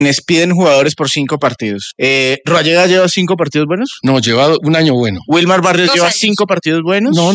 Les piden jugadores por 5 partidos. ¿Roallega lleva 5 partidos buenos? No, lleva un año bueno. ¿Wilmar Barrios 2 lleva años. 5 partidos buenos? No.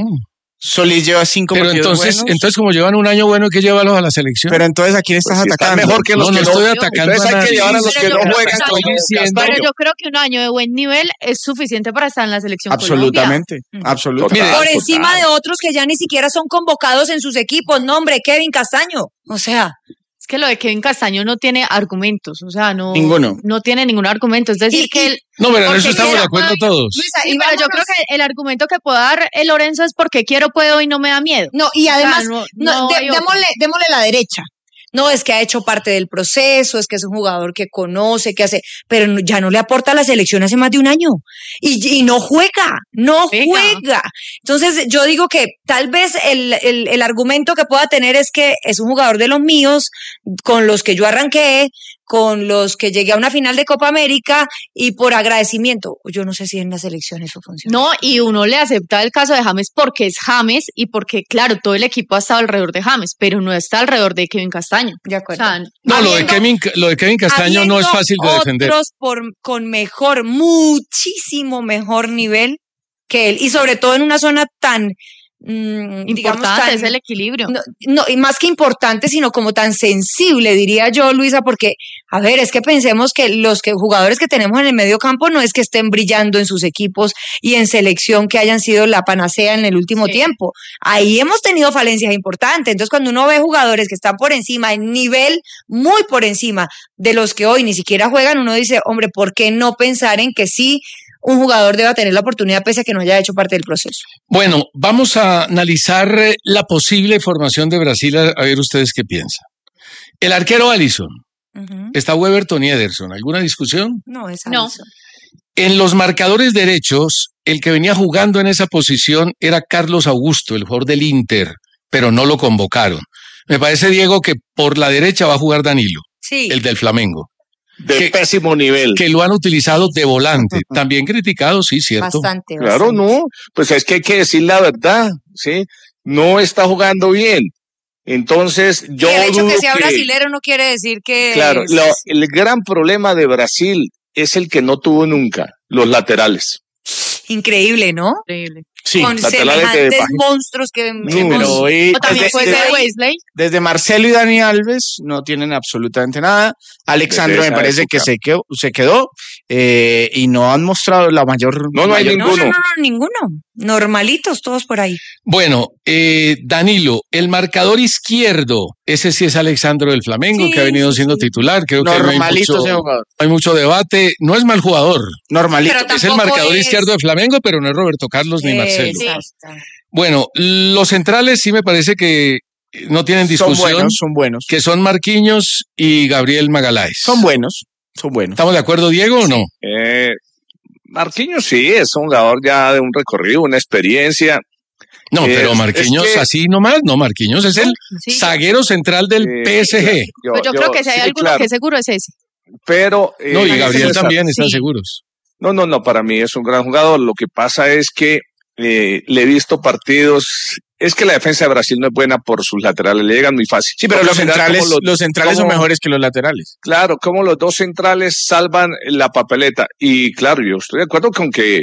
¿Solís lleva 5 Pero partidos buenos? entonces como llevan un año bueno, ¿qué llévalos a la selección? Pero entonces, ¿a quién estás Pues si están atacando? mejor que los no que estoy atacando Entonces a hay que nadie. llevar a los Pero que yo no creo que juegan. estoy Castaño. Pero yo creo que un año de buen nivel es suficiente para estar en la selección Absolutamente, Colombia. absolutamente. Total. Por encima de otros que ya ni siquiera son convocados en sus equipos. No, hombre, Kevin Castaño. O sea, Es que lo de Kevin Castaño no tiene argumentos, o sea, Ninguno. no tiene ningún argumento. Es decir, que él... No, pero en porque eso estamos de acuerdo todos. Luisa, Sí, y pero yo vámonos- creo que el argumento que puede dar el Lorenzo es porque quiero, puedo y no me da miedo. No, y además, no hay otro. démosle la derecha. No, es que ha hecho parte del proceso, es que es un jugador que conoce, que hace, pero ya no le aporta a la selección hace más de un año. Y no juega. Entonces, yo digo que tal vez el argumento que pueda tener es que es un jugador de los míos, con los que yo arranqué, con los que llegué a una final de Copa América y por agradecimiento. Yo no sé si en la selección eso funciona. No, y uno le acepta el caso de James porque es James y porque, claro, todo el equipo ha estado alrededor de James, pero no está alrededor de Kevin Castaño. De O acuerdo. sea, No, lo de Kevin Castaño no es fácil de defender. Otros con muchísimo mejor nivel que él, y sobre todo en una zona tan digamos, importante es el equilibrio. no, y más que importante, sino como tan sensible, diría yo, Luisa, porque, a ver, es que pensemos que los jugadores que tenemos en el medio campo no es que estén brillando en sus equipos y en selección que hayan sido la panacea en el último tiempo. Ahí hemos tenido falencias importantes. Entonces, cuando uno ve jugadores que están por encima, en nivel muy por encima de los que hoy ni siquiera juegan, uno dice, hombre, ¿por qué no pensar en que sí un jugador deba tener la oportunidad pese a que no haya hecho parte del proceso? Bueno, vamos a analizar la posible formación de Brasil, a ver ustedes qué piensan. El arquero Alisson, está Weberton y Ederson, ¿alguna discusión? No, es No. Alisson. En los marcadores derechos, el que venía jugando en esa posición era Carlos Augusto, el jugador del Inter, pero no lo convocaron. Me parece, Diego, que por la derecha va a jugar Danilo, Sí. el del Flamengo, De pésimo nivel. que lo han utilizado de volante. También criticado, sí, cierto. Bastante. Claro, no. Pues es que hay que decir la verdad, ¿sí? No está jugando bien. Entonces, yo el hecho dudo que sea brasilero no quiere decir que... Claro, el gran problema de Brasil es el que no tuvo nunca, los laterales. Increíble, ¿no? Increíble. Sí, Con laterales de semejantes página. monstruos que sí, hemos... pero hoy, O también puede ser Wesley. desde Marcelo y Dani Alves no tienen absolutamente nada. Alexandro Desde me esa parece época. que se quedó y no han mostrado la mayor... No hay mayor- ninguno. No, ninguno. Normalitos todos por ahí. Bueno, Danilo, el marcador izquierdo, ese sí es Alexandro del Flamengo, Sí, que ha venido sí, siendo sí. titular. Creo que Normalito ese jugador. hay mucho debate. No es mal jugador. Normalito. Pero Es el tampoco marcador es- izquierdo de Flamengo, pero no es Roberto Carlos ni Marcelo. Exacto. Bueno, los centrales sí me parece que no tienen discusión, Son buenos. que son Marquinhos y Gabriel Magaláes. Son buenos. ¿Estamos de acuerdo, Diego, o no? Marquinhos sí, es un jugador ya de un recorrido, una experiencia. No, pero Es Marquinhos que- así nomás, no, Marquinhos es el Sí. zaguero central del PSG. Pues yo creo que si hay sí, alguno claro, que es seguro es ese. pero No, y Gabriel César, también, están sí. seguros. No, para mí es un gran jugador. Lo que pasa es que le he visto partidos. Es que la defensa de Brasil no es buena por sus laterales, le llegan muy fácil. Sí, pero Toca los mirar centrales, cómo los centrales son cómo- mejores que los laterales. Claro, como los dos centrales salvan la papeleta. Y claro, yo estoy de acuerdo con que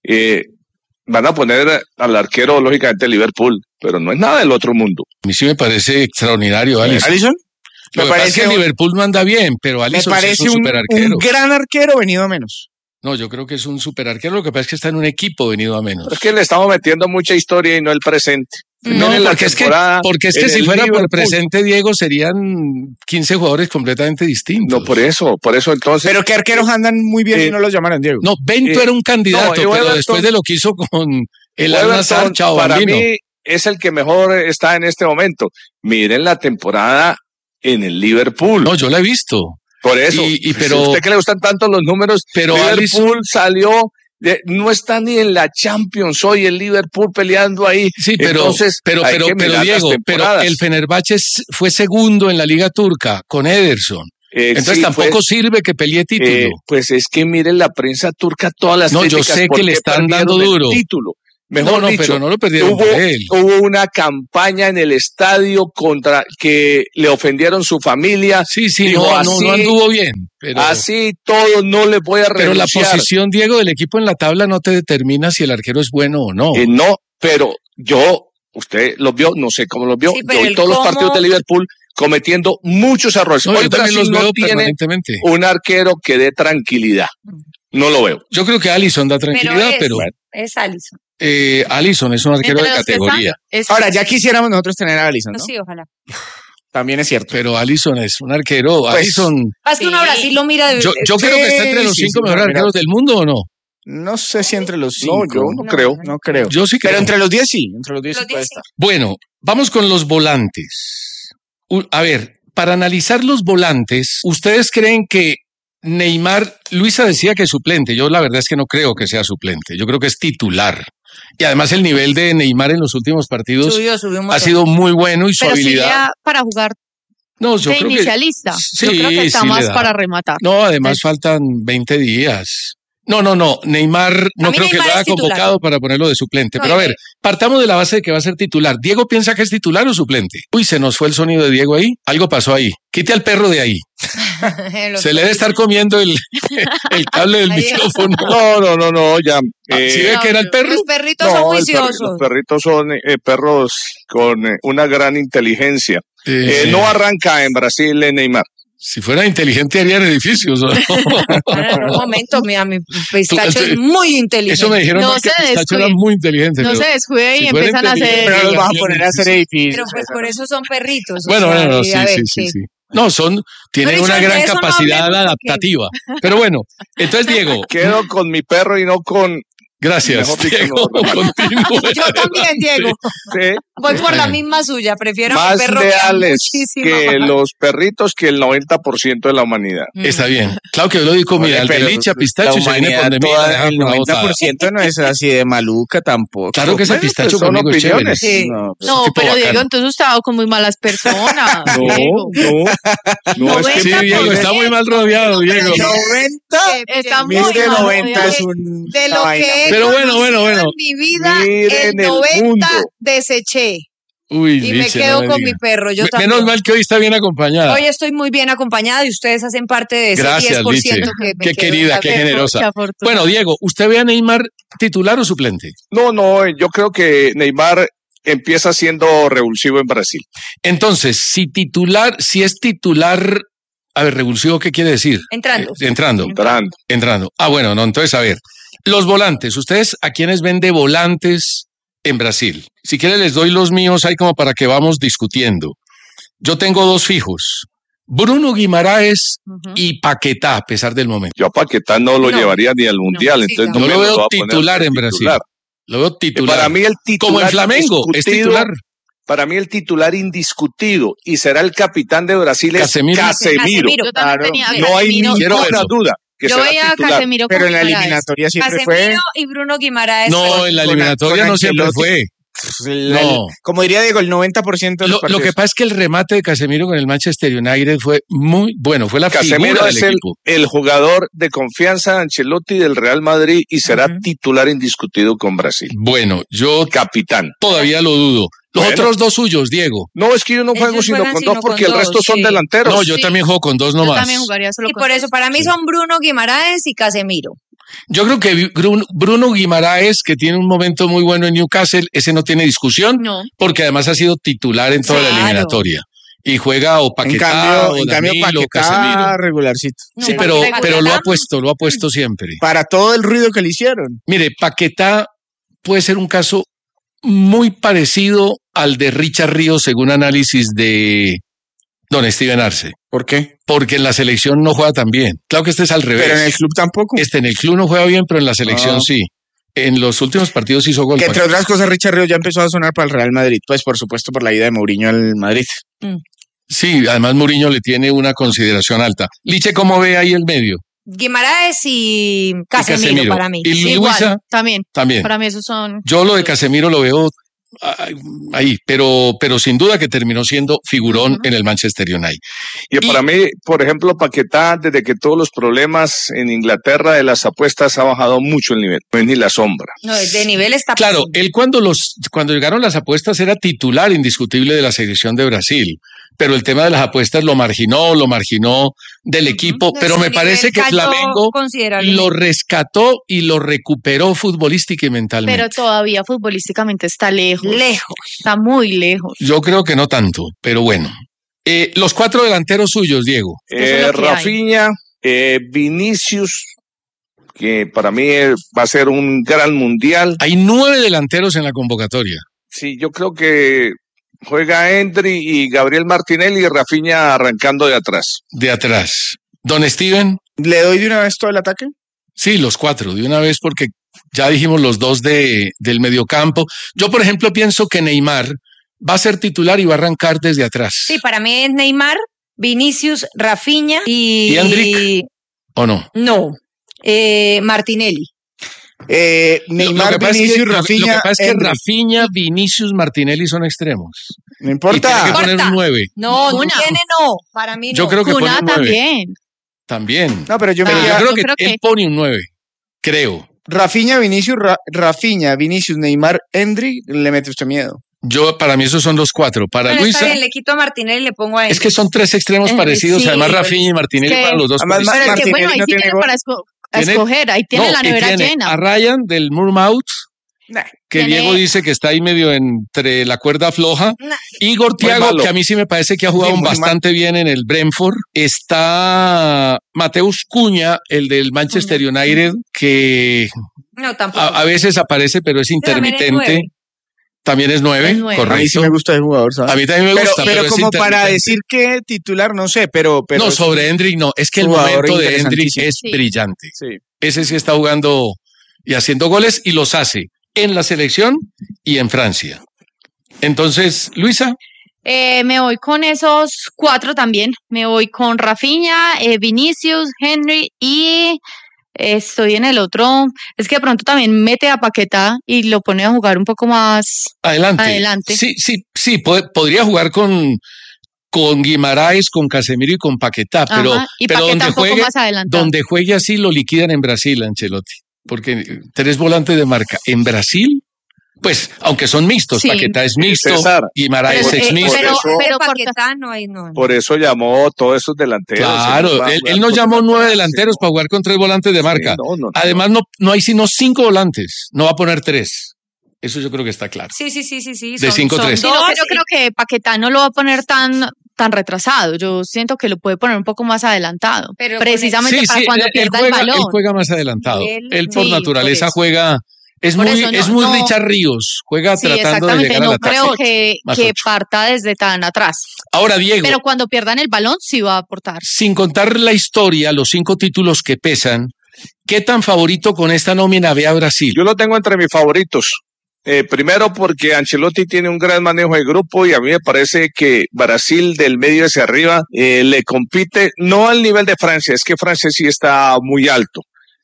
van a poner al arquero, lógicamente, Liverpool, pero no es nada del otro mundo. A mí sí me parece extraordinario, Alisson. ¿Alisson? Lo Me que pasa es parece que un- Liverpool no anda bien, pero Me Alisson sí es parece un un super arquero. gran arquero venido a menos. No, yo creo que es un super arquero, lo que pasa es que está en un equipo venido a menos. Pero es que le estamos metiendo mucha historia y no el presente. No, Miren la porque es que temporada en si el fuera por Liverpool. presente, Diego, serían 15 jugadores completamente distintos. No, por eso entonces. Pero que arqueros andan muy bien y no los llamaron, Diego. No, Bento era un candidato, no, y pero Everton- después de lo que hizo con el Everton, Al-Nassr, chao, para bambino. mí es el que mejor está en este momento. Miren la temporada en el Liverpool. No, yo la he visto. Por eso, pero- ¿a usted que le gustan tanto los números? Pero Liverpool salió, no está ni en la Champions hoy, el Liverpool peleando ahí. Sí, pero, Entonces, hay que mirar las Diego, pero temporadas. el Fenerbahce fue segundo en la Liga Turca con Ederson. Entonces sí, tampoco pues, sirve que pelee título. pues es que miren la prensa turca, todas las No, yo críticas, sé ¿por que le qué están perdieron dando el duro. título? Mejor no, dicho, pero no lo perdieron hubo, por él. hubo una campaña en el estadio contra que le ofendieron su familia. Sí, Dijo, no anduvo bien. Pero, así todo no le voy a pero la renunciar. posición, Diego, del equipo en la tabla no te determina si el arquero es bueno o no. No, pero usted los vio, no sé cómo los vio, Sí, pero yo vi el todos los cómo- partidos de Liverpool cometiendo muchos errores. No, Hoy yo también Brasil los no veo tiene permanentemente. un arquero que dé tranquilidad. No lo veo. Yo creo que Alisson da tranquilidad, pero es Alisson. Alisson es un arquero Entre de los que categoría. están, es- Ahora, ya quisiéramos nosotros tener a Alisson, ¿no? Sí, ojalá. También es cierto. Pero Alisson es un arquero. Pues, Alisson, Más que uno Sí. Brasil lo mira de... yo creo que está entre los sí, 5 sí, mejores mira. arqueros del mundo, ¿o no? No sé si entre los No, 5. yo no creo. No creo. Yo sí creo. Pero entre los 10 sí. Entre los 10 Los sí puede 10 sí. estar. Bueno, vamos con los volantes. A ver, para analizar los volantes, ¿ustedes creen que Neymar, Luisa decía que es suplente? Yo la verdad es que no creo que sea suplente. Yo creo que es titular. Y además el nivel de Neymar en los últimos partidos Subió un ha montón. sido muy bueno y su pero sí le habilidad. da para jugar No, yo de creo inicialista. Sí, Yo creo que está sí le más da. para rematar. No, además faltan 20 días. No. Neymar no mí creo que Neymar lo haya es titular. convocado para ponerlo de suplente. No, Pero a y- ver, partamos de la base de que va a ser titular. ¿Diego piensa que es titular o suplente? Uy, se nos fue el sonido de Diego ahí. Algo pasó ahí. Quite al perro de ahí. Los- Se le debe estar comiendo el cable del Ahí. micrófono. No, ya. ¿Sí ve que era el perro? Los perritos son juiciosos. Los perritos son perros con una gran inteligencia. No arranca en Brasil Neymar. Si fuera inteligente harían edificios. ¿O no? En un momento, mira, mi pistacho es muy inteligente. Eso me dijeron No mal, que se Pistacho era descuide. muy inteligente. No pero- se descuide y si fuera empiezan a hacer. inteligente, Pero los vas a harían poner a hacer edificios. Pero pues por eso son perritos. o Bueno, sea, no, y sí, a ver, sí. No, tienen Pero una eso- gran de eso no capacidad hablemos porque- adaptativa. Pero bueno, entonces Diego, Quedo con mi perro y no con... gracias. Mejor dicho, Diego, no, continúe. Yo también, Diego. Sí, Voy por la misma suya. Prefiero a mi más perro leales muchísimo que más. los perritos que el 90% de la humanidad. Está bien. Claro que yo lo digo, mira, el Pero deliche a la Pistacho se viene humanidad por de mí a toda, dejar el una botada. 90% no es así de maluca tampoco. Claro que ese Bueno, Pistacho pues son conmigo es chévere. opiniones. Sí. No, pues, No, tipo pero bacano. Diego, entonces usted ha dado con muy malas personas. Diego. No, es que Sí, 90%. Diego, está muy mal rodeado, Diego. 90. Está muy Mire, mal 90 rodeado. es un. De lo una vaina. que he Pero bueno, conocido bueno. en mi vida, Miren el el 90 mundo. deseché. Uy, Y me Lice, quedo no con diga. mi perro. Yo Menos también. mal que hoy está bien acompañada. Hoy estoy muy bien acompañada y ustedes hacen parte de ese Gracias, 10% Lice. que me Qué quedo querida, en qué la- generosa. Qué afortunado. Bueno, Diego, ¿usted ve a Neymar titular o suplente? No, yo creo que Neymar empieza siendo revulsivo en Brasil. Entonces, si es titular, a ver, revulsivo, ¿qué quiere decir? Entrando. Entrando. Ah, bueno, no, entonces, a ver, los volantes, ¿ustedes a quiénes ven de volantes en Brasil? Si quieren les doy los míos ahí como para que vamos discutiendo. Yo tengo dos fijos, Bruno Guimaraes Ujú. y Paquetá, a pesar del momento. Yo a Paquetá no lo No. llevaría ni al Mundial, sí, entonces no. no Yo me lo veo voy a poner titular de en Brasil. titular. Lo veo titular. Para mí el titular como en Flamengo, es indiscutido, titular. Para mí el titular indiscutido y será el capitán de Brasil es Casemiro. Casemiro. Yo también Claro. tenía a No hay Casemiro. Quiero ninguna verlo. duda que Yo será veía a titular. Casemiro Pero con en la Guimaraes. eliminatoria siempre fue. Casemiro y Bruno Guimaraes. No, en la con- eliminatoria con no siempre Ancelotti. fue. No. Como diría Diego, el 90% de los Lo partidos. que pasa es que el remate de Casemiro con el Manchester United fue muy bueno, fue la Casemiro figura es del equipo. el jugador de confianza de Ancelotti del Real Madrid y será Ujú. titular indiscutido con Brasil. Bueno, yo Capitán. todavía lo dudo. Los Bueno. otros dos suyos, Diego. No, es que yo no juego Ellos sino juegan con sino dos porque con el resto dos, son sí. delanteros. No, yo Sí. también juego con dos Yo nomás. también jugaría solo Y con por dos. eso, para mí Sí. son Bruno Guimaraes y Casemiro. Yo creo que Bruno Guimaraes, que tiene un momento muy bueno en Newcastle, ese no tiene discusión, No. porque además ha sido titular en toda la Claro. eliminatoria. Y juega o En Paquetá cambio, o en cambio Danilo, Paquetá Casemiro. regularcito. No, Sí, Paquetá- pero lo ha puesto siempre. Para todo el ruido que le hicieron. Mire, Paquetá puede ser un caso muy parecido al de Richard Ríos, según análisis de don Steven Arce, ¿Por qué? porque en la selección no juega tan bien. Claro que este es al revés. Pero en el club tampoco. Este en el club no juega bien, pero en la selección Ah. sí. En los últimos partidos hizo gol. Que entre otras cosas, Richard Ríos ya empezó a sonar para el Real Madrid. Pues por supuesto por la ida de Mourinho al Madrid. Sí, además Mourinho le tiene una consideración alta. Liche, ¿cómo ve ahí el medio? Guimaraes y Casemiro, para mí. Y Sí, Luisa También. también. Para mí esos son. Yo lo de Casemiro lo veo ahí, pero sin duda que terminó siendo figurón en el Manchester United. Y para mí, por ejemplo, Paquetá, desde que todos los problemas en Inglaterra de las apuestas ha bajado mucho el nivel, no es ni la sombra. No, de nivel está Claro, pésimo. él cuando llegaron las apuestas era titular indiscutible de la selección de Brasil, pero el tema de las apuestas lo marginó del equipo, Su pero me nivel parece que cayó Flamengo considerablemente. lo rescató y lo recuperó futbolística y mentalmente. Pero todavía futbolísticamente está lejos. Lejos. Está muy lejos. Yo creo que no tanto, pero bueno. Los 4 delanteros suyos, Diego. Eso es lo que Rafinha, Vinicius, que para mí va a ser un gran mundial. Hay 9 delanteros en la convocatoria. Sí, yo creo que juega Endri y Gabriel Martinelli y Rafinha arrancando de atrás. De atrás. Don Steven, ¿Le doy de una vez todo el ataque? sí, los 4, de una vez, porque ya dijimos los 2 del mediocampo. Yo, por ejemplo, pienso que Neymar va a ser titular y va a arrancar desde atrás. Sí, para mí es Neymar, Vinicius, Rafinha ¿Y Endrick? ¿O no? No, Martinelli. Neymar, Lo que pasa es Vinicius, que- Rafinha. Lo que pasa es que Endrick. Rafinha, Vinicius, Martinelli son extremos. No Y tiene que importa. poner un 9. No, no Una. tiene no. Para mí no. Yo creo que pone Cuna un 9. también. También. No, pero yo me Pero yo queda creo yo que creo que- él pone un 9. Creo. Rafinha, Vinicius, Neymar, Endrick, le mete usted miedo. Para mí esos son los 4. Para Bueno, está Luisa, bien, le quito a Martinelli y le pongo a él. es que son 3 extremos parecidos. sí, Además, pues, Rafinha y Martinelli es que- para los dos. Además, posiciones. Pero es que Martinelli bueno, ahí no sí tiene tiene gol. para Tiene- escoger. Ahí tiene No, la y nevera tiene llena. a Ryan del Moormouth, Nah. que Tiene- Diego dice que está ahí medio entre la cuerda floja. Nah. Igor Thiago, malo. que a mí sí me parece que ha jugado Sí, muy bastante bien en el Brentford. Está Mateus Cunha, el del Manchester United, que No, tampoco. a veces aparece, pero es También es intermitente. nueve. También es 9, Es 9. A mí sí correcto. me gusta el jugador, ¿sabes? A mí también me gusta, pero es como para intermitente. decir que titular, no sé, pero No, sobre Endrick no. Es que el jugador momento de Endrick interesantísimo. es Sí. brillante. Sí. Ese sí está jugando y haciendo goles y los hace en la selección y en Francia. Entonces, Luisa, Me voy con esos 4 también. Me voy con Rafinha, Vinicius, Henry y estoy en el otro. Es que de pronto también mete a Paquetá y lo pone a jugar un poco más. adelante. Adelante. Sí, podría jugar con Guimaraes, con Casemiro y con Paquetá, pero, Ajá, y pero Paquetá un poco más adelantado. donde juegue así lo liquidan en Brasil, Ancelotti, porque 3 volantes de marca en Brasil, pues, aunque son mixtos, Sí. Paquetá es mixto, César, Guimaraes pero, es mixto. pero Paquetá no hay, no. Por eso llamó todos esos delanteros. Claro, él nos llamó 9 delanteros para jugar con 3 volantes de marca. Sí, no. Además, no hay sino 5 volantes, no va a poner 3. Eso yo creo que está claro. Sí. De 5-3. Sí, no, pero creo que Paquetá no lo va a poner tan retrasado. Yo siento que lo puede poner un poco más adelantado. Pero precisamente para cuando él pierda juega, el balón. él juega más adelantado. Él- Por sí, naturaleza por eso. juega, es Por muy, eso no- es muy no- Richard Ríos, juega Sí, tratando de exactamente. llegar a No la creo que Más 8. parta desde tan atrás. Ahora, Diego, Pero cuando pierdan el balón, sí va a aportar. sin contar la historia, los 5 títulos que pesan, ¿qué tan favorito con esta nómina ve a Brasil? Yo lo tengo entre mis favoritos. Primero porque Ancelotti tiene un gran manejo de grupo y a mí me parece que Brasil del medio hacia arriba le compite, no al nivel de Francia, es que Francia sí está muy alto.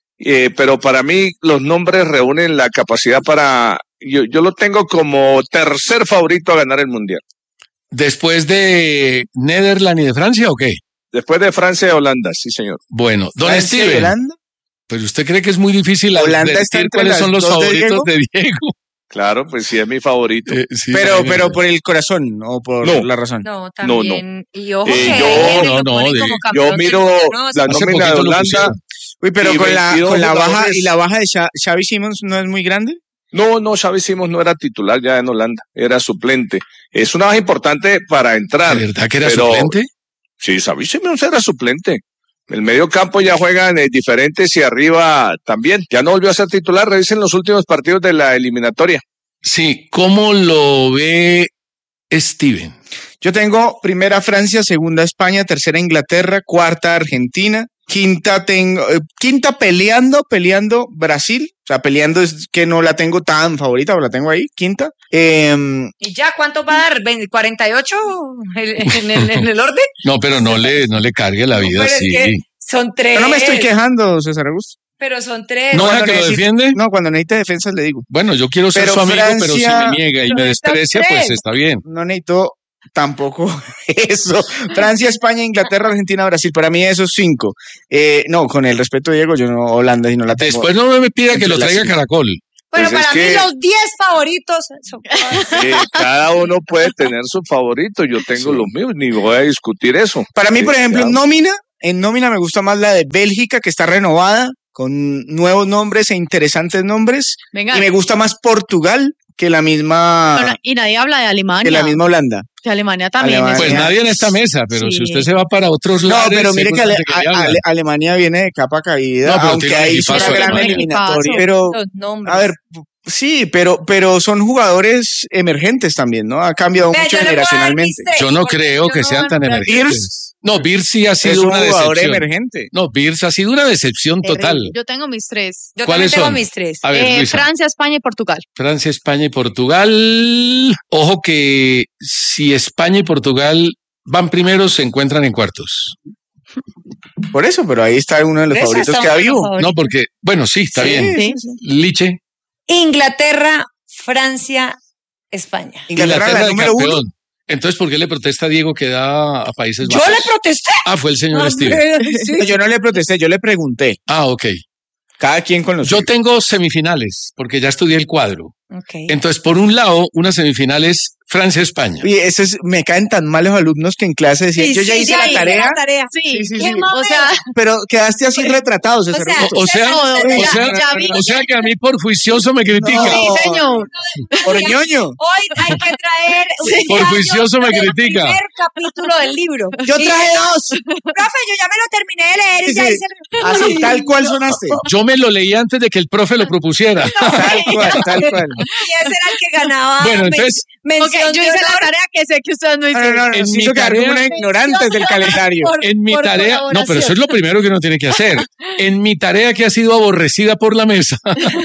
Pero para mí los nombres reúnen la capacidad para... Yo lo tengo como tercer favorito a ganar el Mundial. ¿Después de Netherlands y de Francia o qué? Después de Francia y Holanda, sí señor. Bueno, don Francia y Steven, Holanda. pues usted cree que es muy difícil Holanda está decir entre cuáles las son los dos de favoritos de Diego. Claro, pues sí es mi favorito. Sí, Pero imagínese. por el corazón, o por No. la razón. No, también. Y ojo Eh, que yo- Henry lo no, ponen de- como Yo campeón del miro mundo, ¿no? la Hace nómina de poquito lo Holanda. pusieron. Uy, pero Y con la 22 baja jugadores. y la baja de Xavi Simons no es muy grande. No, Xavi Simons no era titular ya en Holanda, era suplente. Es una baja importante para entrar. ¿De verdad que era pero- suplente? Sí, Xavi Simons era suplente. El medio campo ya juegan diferentes y arriba también. Ya no volvió a ser titular, revisen los últimos partidos de la eliminatoria. Sí, ¿cómo lo ve Steven? Yo tengo primera Francia, segunda España, tercera Inglaterra, cuarta Argentina, quinta peleando Brasil. O sea, peleando es que no la tengo tan favorita, pero la tengo ahí, quinta. ¿Y ya cuánto va a dar? ¿48 en el orden? No, pero no le cargue la vida Pero es así. que son 3. Yo no me estoy quejando, César Augusto. Pero son tres. ¿No deja Cuando que lo necesite- defiende? No, cuando necesite defensas le digo. Bueno, yo quiero ser Pero su amigo, pero si Francia- me niega y Pero me necesitas desprecia, pues tres. está bien. No necesito tampoco eso. Francia, España, Inglaterra, Argentina, Brasil. Para mí esos 5. No, con el respeto de Diego, yo no, Holanda, y no la tengo. Después no me pida que Entre lo las traiga cinco. Caracol. Bueno, Pues es para mí que- los 10 favoritos son Cada uno puede tener su favorito. Yo tengo Sí. los míos, ni voy a discutir eso. Para mí, por ejemplo, Claro. en nómina me gusta más la de Bélgica, que está renovada, con nuevos nombres e interesantes nombres. Venga. Y me gusta más Portugal que la misma, Y nadie habla de Alemania. que la misma Holanda. Que Alemania también. Alemania. Pues nadie en esta mesa, pero Sí. si usted se va para otros No, lados. pero mire que Alemania viene de capa caída, No, pero aunque tiene un ahí hizo una equipazo, gran Alemania. eliminatoria. Pero, los nombres. a ver, sí, pero son jugadores emergentes también, ¿no? Ha cambiado Vea, mucho yo le puedo dar generacionalmente. mis tres, Yo no porque creo yo que no sean tan voy a entrar- emergentes. No, Birz sí ha Es sido un una jugador decepción. emergente. No, Birz ha sido una decepción total. Yo tengo mis tres. Yo ¿Cuáles también tengo son? mis tres. A ver, Luisa. Francia, España y Portugal. Francia, España y Portugal. Ojo que si España y Portugal van primeros, se encuentran en cuartos. Por eso, pero ahí está uno de los Esa favoritos está que ha uno de los vivo. favoritos. No, porque, bueno, sí, está Sí, bien. sí, sí. Liche, Inglaterra, Francia, España. Inglaterra, la de número uno. campeón. Entonces, ¿por qué le protesta a Diego que da a Países Yo Bajos? le protesté. Ah, fue el señor Steve. No, yo no le protesté, yo le pregunté. Ah, ok. Cada quien con los Yo suyos. tengo semifinales, porque ya estudié el cuadro. Okay. Entonces, por un lado, una semifinal es Francia-España. Y me caen tan mal los alumnos que en clase decían, Sí, yo ya sí, hice la tarea, Sí, Sí, sí, Qué sí. O sea, pero quedaste así retratados. O ese sea, reto. O sea, ya vi. o sea que a mí por juicioso me critica. No. sí, señor. Por ñoño. Hoy hay que traer un Por ensayo juicioso me del critica. primer capítulo del libro. Yo Y- traje 2. Profe, yo ya me lo terminé de leer y Sí, ya sí. hice Así, tal cual sonaste. Yo me lo leí antes de que el profe lo propusiera. Tal cual, tal cual. y ese era el que ganaba. Bueno, entonces, Ok, mención yo de hice la honor tarea que sé que ustedes no No, hicieron. no, no, En nos mi hizo quedar como tarea- una ignorantes del calendario. en mi por tarea, no, pero eso colaboración. es lo primero que uno tiene que hacer. En mi tarea que ha sido aborrecida por la mesa,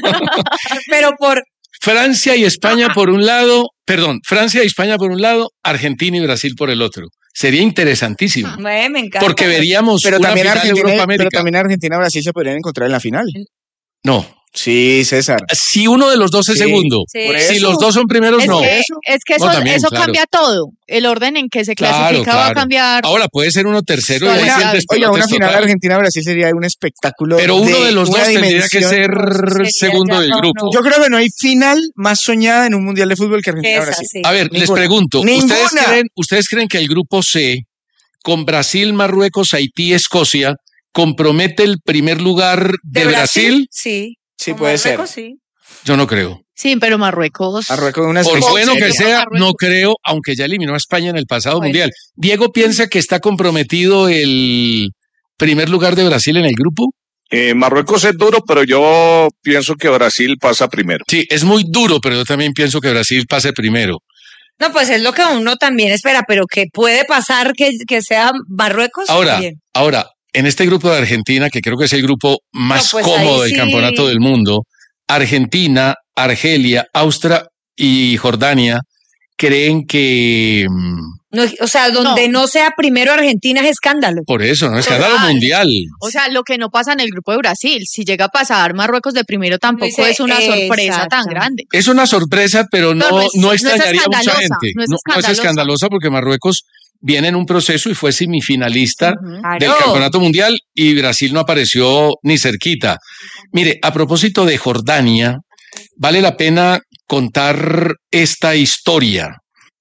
Pero por Francia y España por un lado, perdón, Francia y España por un lado, Argentina y Brasil por el otro. Sería interesantísimo, me encanta. porque veríamos Pero una también, final de Argentina, Europa pero América. también Argentina y Brasil se podrían encontrar en la final. No, Sí, César. si uno de los dos es Sí, segundo, Sí. por si eso. los dos son primeros, Es no. que, eso. es que eso, No, también, eso claro. cambia todo. El orden en que se Claro, clasifica va a claro. cambiar. Ahora puede ser uno tercero y Oiga, ahí sí el Oiga, despelote una es final total. Argentina-Brasil sería un espectáculo. Pero uno de los una dos tendría que dimensión. ser sería segundo ya del no, grupo. no. Yo creo que no hay final más soñada en un mundial de fútbol que Esa, Argentina-Brasil. sí. A ver, les Ninguna. pregunto, Ninguna. ¿ustedes creen que el grupo C, con Brasil, Marruecos, Haití, Escocia, compromete el primer lugar de Brasil? Sí. Sí, Con puede ser. Marruecos, sí. Yo no creo. Sí, pero Marruecos. Marruecos una Por especie- bueno que serio? sea, Marruecos. no creo, aunque ya eliminó a España en el pasado Bueno. mundial. ¿Diego piensa que está comprometido el primer lugar de Brasil en el grupo? Marruecos es duro, pero yo pienso que Brasil pasa primero. Sí, es muy duro, pero yo también pienso que Brasil pase primero. No, pues es lo que uno también espera, pero que puede pasar que sea Marruecos. Ahora, bien. en este grupo de Argentina, que creo que es el grupo más No, pues cómodo ahí del sí. campeonato del mundo, Argentina, Argelia, Austria y Jordania creen que No, o sea, donde no. sea primero Argentina es escándalo. por eso, ¿no? Escándalo Total. mundial. O sea, lo que no pasa en el grupo de Brasil. Si llega a pasar Marruecos de primero, tampoco Dice, es una sorpresa tan exacto. grande. Es una sorpresa, pero No, no, no es- no no es extrañaría a mucha escandalosa, gente. no es No es escandalosa. escandalosa porque Marruecos viene en un proceso y fue semifinalista Ujú. Claro. del campeonato mundial y Brasil no apareció ni cerquita. Mire, a propósito de Jordania, vale la pena contar esta historia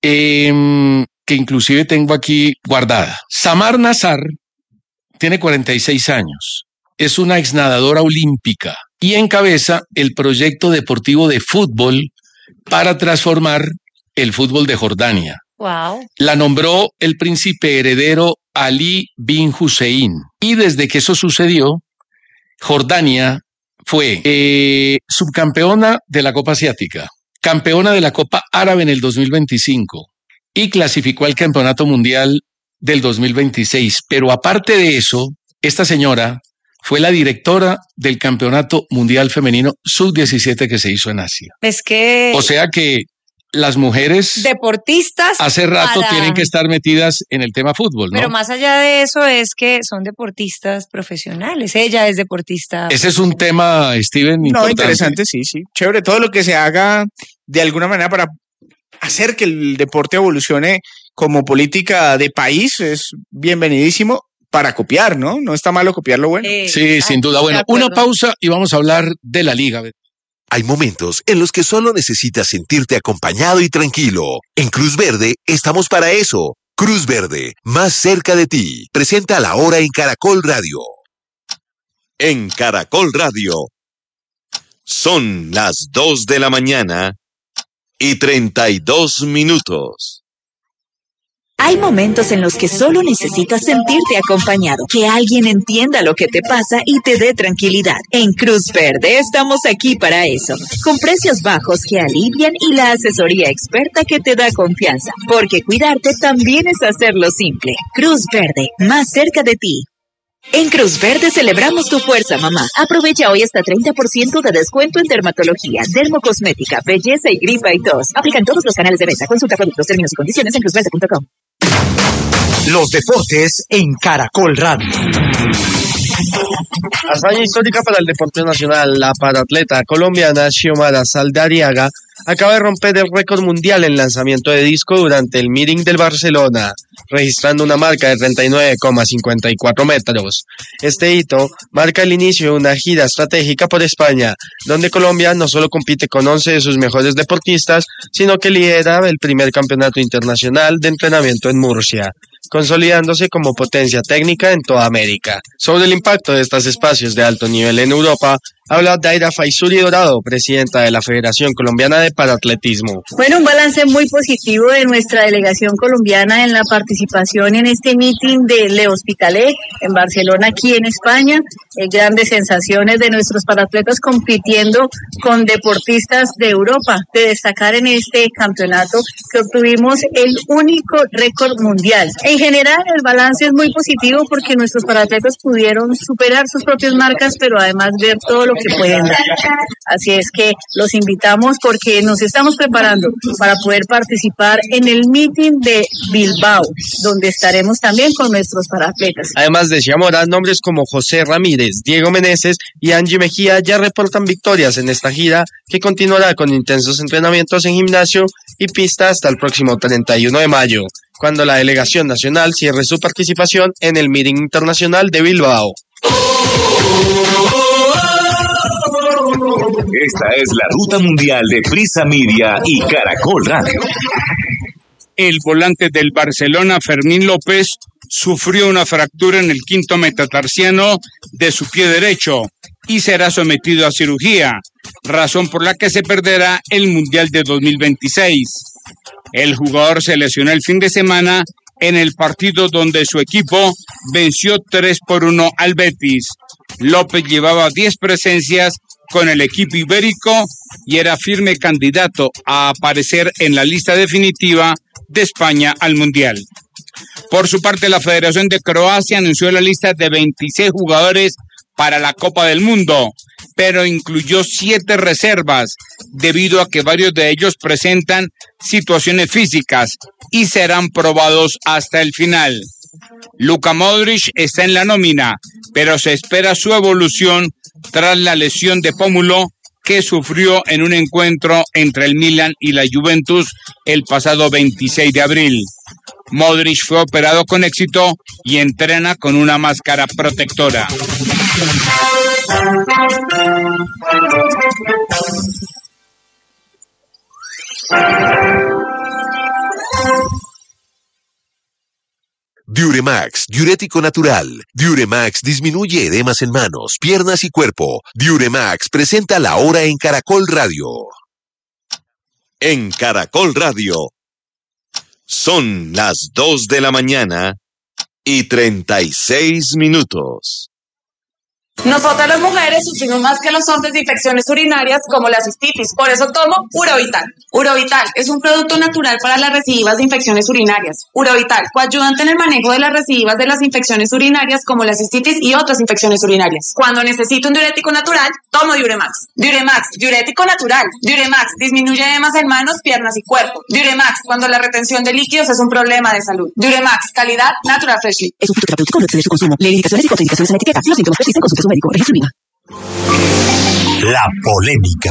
que inclusive tengo aquí guardada. Samar Nassar tiene 46 años, es una exnadadora olímpica y encabeza el proyecto deportivo de fútbol para transformar el fútbol de Jordania. Wow. La nombró el príncipe heredero Ali bin Hussein. Y desde que eso sucedió, Jordania fue subcampeona de la Copa Asiática, campeona de la Copa Árabe en el 2025 y clasificó al Campeonato Mundial del 2026. Pero aparte de eso, esta señora fue la directora del Campeonato Mundial Femenino Sub-17 que se hizo en Asia. Es que O sea que las mujeres Deportistas. hace rato para- tienen que estar metidas en el tema fútbol, ¿no? Pero más allá de eso es que son deportistas profesionales. Ella es deportista. Ese es un tema, Steven, No, importante. interesante, sí, sí. Chévere, todo lo que se haga de alguna manera para hacer que el deporte evolucione como política de país es bienvenidísimo para copiar, ¿no? No está malo copiar lo bueno. Sí, sin duda. de Bueno, acuerdo. una pausa y vamos a hablar de la liga. Hay momentos en los que solo necesitas sentirte acompañado y tranquilo. En Cruz Verde estamos para eso. Cruz Verde, más cerca de ti. Presenta La Hora en Caracol Radio. En Caracol Radio. Son las 2 de la mañana y 32 minutos. Hay momentos en los que solo necesitas sentirte acompañado, que alguien entienda lo que te pasa y te dé tranquilidad. En Cruz Verde estamos aquí para eso, con precios bajos que alivian y la asesoría experta que te da confianza, porque cuidarte también es hacerlo simple. Cruz Verde, más cerca de ti. En Cruz Verde celebramos tu fuerza, mamá. Aprovecha hoy hasta 30% de descuento en dermatología, dermocosmética, belleza y gripa y tos. Aplican todos los canales de venta. Consulta productos, términos y condiciones en cruzverde.com. Los deportes en Caracol Radio. Hazaña histórica para el deporte nacional. La paratleta colombiana Xiomara Saldariaga acaba de romper el récord mundial en lanzamiento de disco durante el meeting del Barcelona, registrando una marca de 39,54 metros. Este hito marca el inicio de una gira estratégica por España, donde Colombia no solo compite con 11 de sus mejores deportistas, sino que lidera el primer campeonato internacional de entrenamiento en Murcia, consolidándose como potencia técnica en toda América. Sobre el impacto de estos espacios de alto nivel en Europa, habla Daira Faisuri Dorado, presidenta de la Federación Colombiana de Paratletismo. Bueno, un balance muy positivo de nuestra delegación colombiana en la participación en este meeting de Le Hospitalet en Barcelona, aquí en España. Grandes sensaciones de nuestros paratletas compitiendo con deportistas de Europa. De destacar en este campeonato que obtuvimos el único récord mundial. En general, el balance es muy positivo porque nuestros paratletas pudieron superar sus propias marcas, pero además ver todo lo que pueden dar. Así es que los invitamos porque nos estamos preparando para poder participar en el meeting de Bilbao, donde estaremos también con nuestros paratletas. Además de Xiomara, nombres como José Ramírez, Diego Meneses y Angie Mejía ya reportan victorias en esta gira que continuará con intensos entrenamientos en gimnasio y pista hasta el próximo 31 de mayo, cuando la delegación nacional cierre su participación en el meeting internacional de Bilbao. Esta es la ruta mundial de Prisa Media y Caracol Radio. El volante del Barcelona, Fermín López, sufrió una fractura en el quinto metatarsiano de su pie derecho y será sometido a cirugía, razón por la que se perderá el Mundial de 2026. El jugador se lesionó el fin de semana en el partido donde su equipo venció 3-1 al Betis. López llevaba 10 presencias con el equipo ibérico y era firme candidato a aparecer en la lista definitiva de España al Mundial. Por su parte, la Federación de Croacia anunció la lista de 26 jugadores para la Copa del Mundo, pero incluyó 7 reservas, debido a que varios de ellos presentan situaciones físicas y serán probados hasta el final. Luka Modric está en la nómina, pero se espera su evolución tras la lesión de pómulo que sufrió en un encuentro entre el Milan y la Juventus el pasado 26 de abril. Modric fue operado con éxito y entrena con una máscara protectora. Diuremax, diurético natural. Diuremax disminuye edemas en manos, piernas y cuerpo. Diuremax presenta La Hora en Caracol Radio. En Caracol Radio. Son las 2 de la mañana y 36 minutos. Nosotras las mujeres sufrimos más que los hombres de infecciones urinarias como la cistitis, por eso tomo Urovital. Urovital es un producto natural para las recidivas de infecciones urinarias. Urovital, coayudante en el manejo de las recidivas de las infecciones urinarias como la cistitis y otras infecciones urinarias. Cuando necesito un diurético natural, tomo Diuremax. Diuremax, diurético natural. Diuremax, disminuye edemas en manos, piernas y cuerpo. Diuremax, cuando la retención de líquidos es un problema de salud. Diuremax, calidad Natural Freshly. Es un fruto terapéutico, no excede su consumo. Lee indicaciones y contraindicaciones en la etiqueta. Si los síntomas persisten, consulte a su médico. Registro INVIMA. La polémica.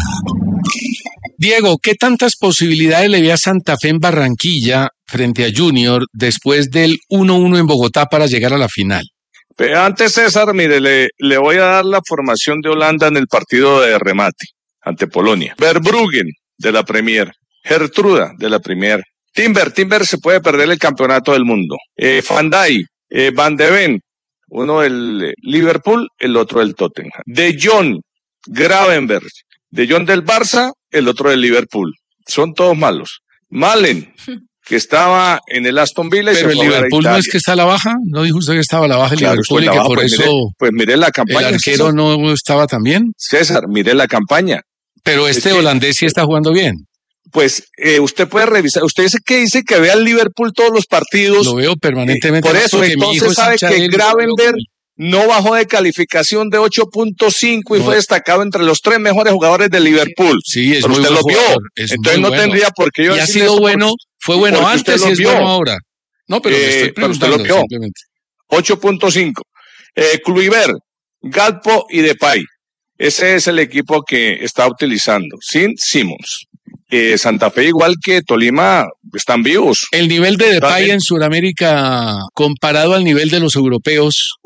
Diego, ¿qué tantas posibilidades le ve a Santa Fe en Barranquilla frente a Junior después del 1-1 en Bogotá para llegar a la final? Pero antes, César, mire, le voy a dar la formación de Holanda en el partido de remate ante Polonia. Verbruggen, de la Premier. Gertruda, de la Premier. Timber se puede perder el campeonato del mundo. Van Dijk, Van de Ven, uno del Liverpool, el otro del Tottenham. De Jong, Gravenberch, De Jong del Barça, el otro del Liverpool. Son todos malos. Malen, que estaba en el Aston Villa y pero se el fue a Liverpool no es que está a la baja, ¿no dijo usted que estaba a la baja el Liverpool y que por pues eso mire la campaña, el arquero César. no estaba tan bien? César, mire la campaña. Pero este holandés sí está jugando bien. Pues usted puede revisar, usted dice que ve al Liverpool todos los partidos. Lo veo permanentemente. Por eso, porque mi hijo entonces es sabe hincha que del Gravenberch no bajó de calificación de 8.5 y fue destacado entre los 3 mejores jugadores de Liverpool. Sí, es pero muy usted buen lo vio. jugador, es Entonces muy no bueno. tendría por qué yo Y ha decirle sido esto bueno, fue bueno porque antes usted y lo es vio. bueno ahora. No, pero le estoy pero usted preguntando lo vio. simplemente. 8.5. Kluivert, Galpo y Depay. Ese es el equipo que está utilizando, sin Simons. Santa Fe, igual que Tolima, están vivos. El nivel de Depay en Sudamérica comparado al nivel de los europeos.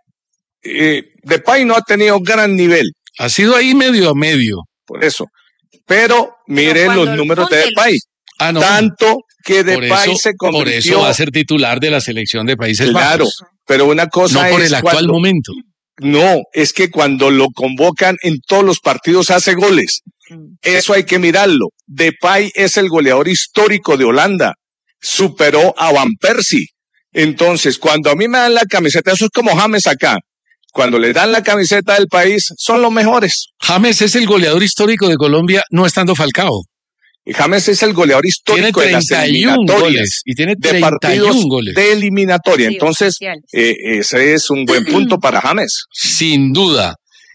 Depay no ha tenido gran nivel. Ha sido ahí medio a medio. Por eso. Pero mire los números de Depay. Ah, no. Tanto que Depay eso, se convirtió. Por eso va a ser titular de la selección de Países Claro, Bajos. pero una cosa no es por el actual momento. No, es que cuando lo convocan en todos los partidos hace goles. Eso hay que mirarlo. Depay es el goleador histórico de Holanda. Superó a Van Persie. Entonces, cuando a mí me dan la camiseta, eso es como James acá. Cuando le dan la camiseta del país, son los mejores. James es el goleador histórico de Colombia, no estando Falcao. Y James es el goleador histórico de las eliminatorias. Goles, y tiene 31 de partidos goles. de eliminatoria. Sí, entonces, ese es un buen punto para James. Sin duda.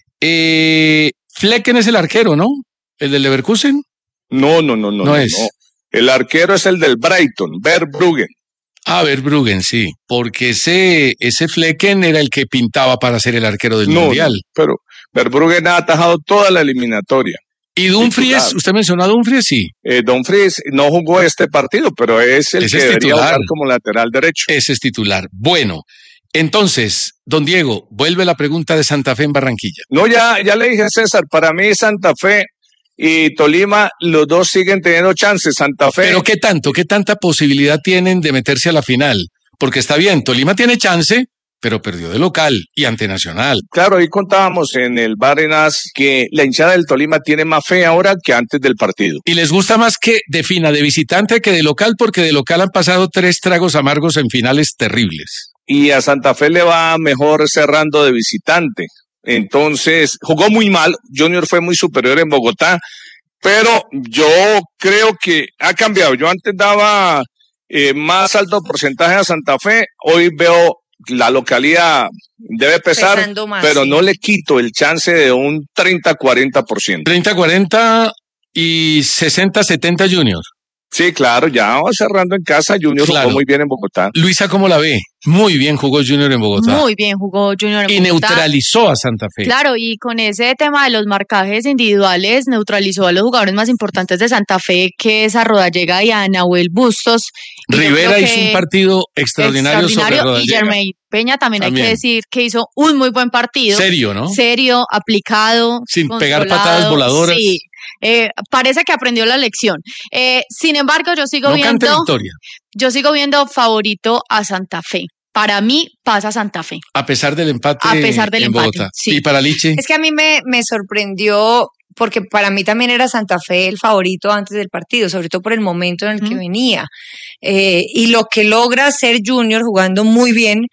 Flecken es el arquero, ¿no? ¿El del Leverkusen? No es. No. El arquero es el del Brighton, Verbruggen. Ah, Verbruggen, sí. Porque ese Flecken era el que pintaba para ser el arquero del Mundial. Pero Verbruggen ha atajado toda la eliminatoria. ¿Y Dumfries? ¿Usted mencionó a Dumfries? Sí. Dumfries no jugó este partido, pero es el que debería jugar como lateral derecho. Ese es titular. Bueno, entonces, don Diego, vuelve la pregunta de Santa Fe en Barranquilla. No, ya le dije a César, para mí Santa Fe y Tolima, los dos siguen teniendo chances. Santa Fe. Pero ¿qué tanta posibilidad tienen de meterse a la final? Porque está bien, Tolima tiene chance, pero perdió de local y ante Nacional. Claro, ahí contábamos en el Bárcenas que la hinchada del Tolima tiene más fe ahora que antes del partido. Y les gusta más que defina de visitante que de local, porque de local han pasado 3 tragos amargos en finales terribles. Y a Santa Fe le va mejor cerrando de visitante. Entonces, jugó muy mal. Junior fue muy superior en Bogotá, pero yo creo que ha cambiado. Yo antes daba más alto porcentaje a Santa Fe. Hoy veo la localidad debe pesar, más, pero sí. no le quito el chance de un 30-40%. 30-40 y 60-70 Junior. Sí, claro, ya va cerrando en casa. Junior jugó muy bien en Bogotá. Luisa, ¿cómo la ve? Muy bien jugó Junior en Bogotá. Muy bien jugó Junior en Bogotá. Y neutralizó a Santa Fe. Claro, y con ese tema de los marcajes individuales, neutralizó a los jugadores más importantes de Santa Fe, que es a Rodallega y a Nahuel Bustos. Y Rivera hizo un partido extraordinario sobre Rodallega. Y Germain Peña también hay que decir que hizo un muy buen partido. Serio, ¿no? Serio, aplicado. Sin pegar patadas voladoras. Sí. Parece que aprendió la lección. Sin embargo, yo sigo viendo favorito a Santa Fe. Para mí pasa Santa Fe. A pesar del empate, en Bogotá. Sí. ¿Y para Liche? Es que a mí me sorprendió, porque para mí también era Santa Fe el favorito antes del partido, sobre todo por el momento en el que venía. Y lo que logra hacer Junior jugando muy bien,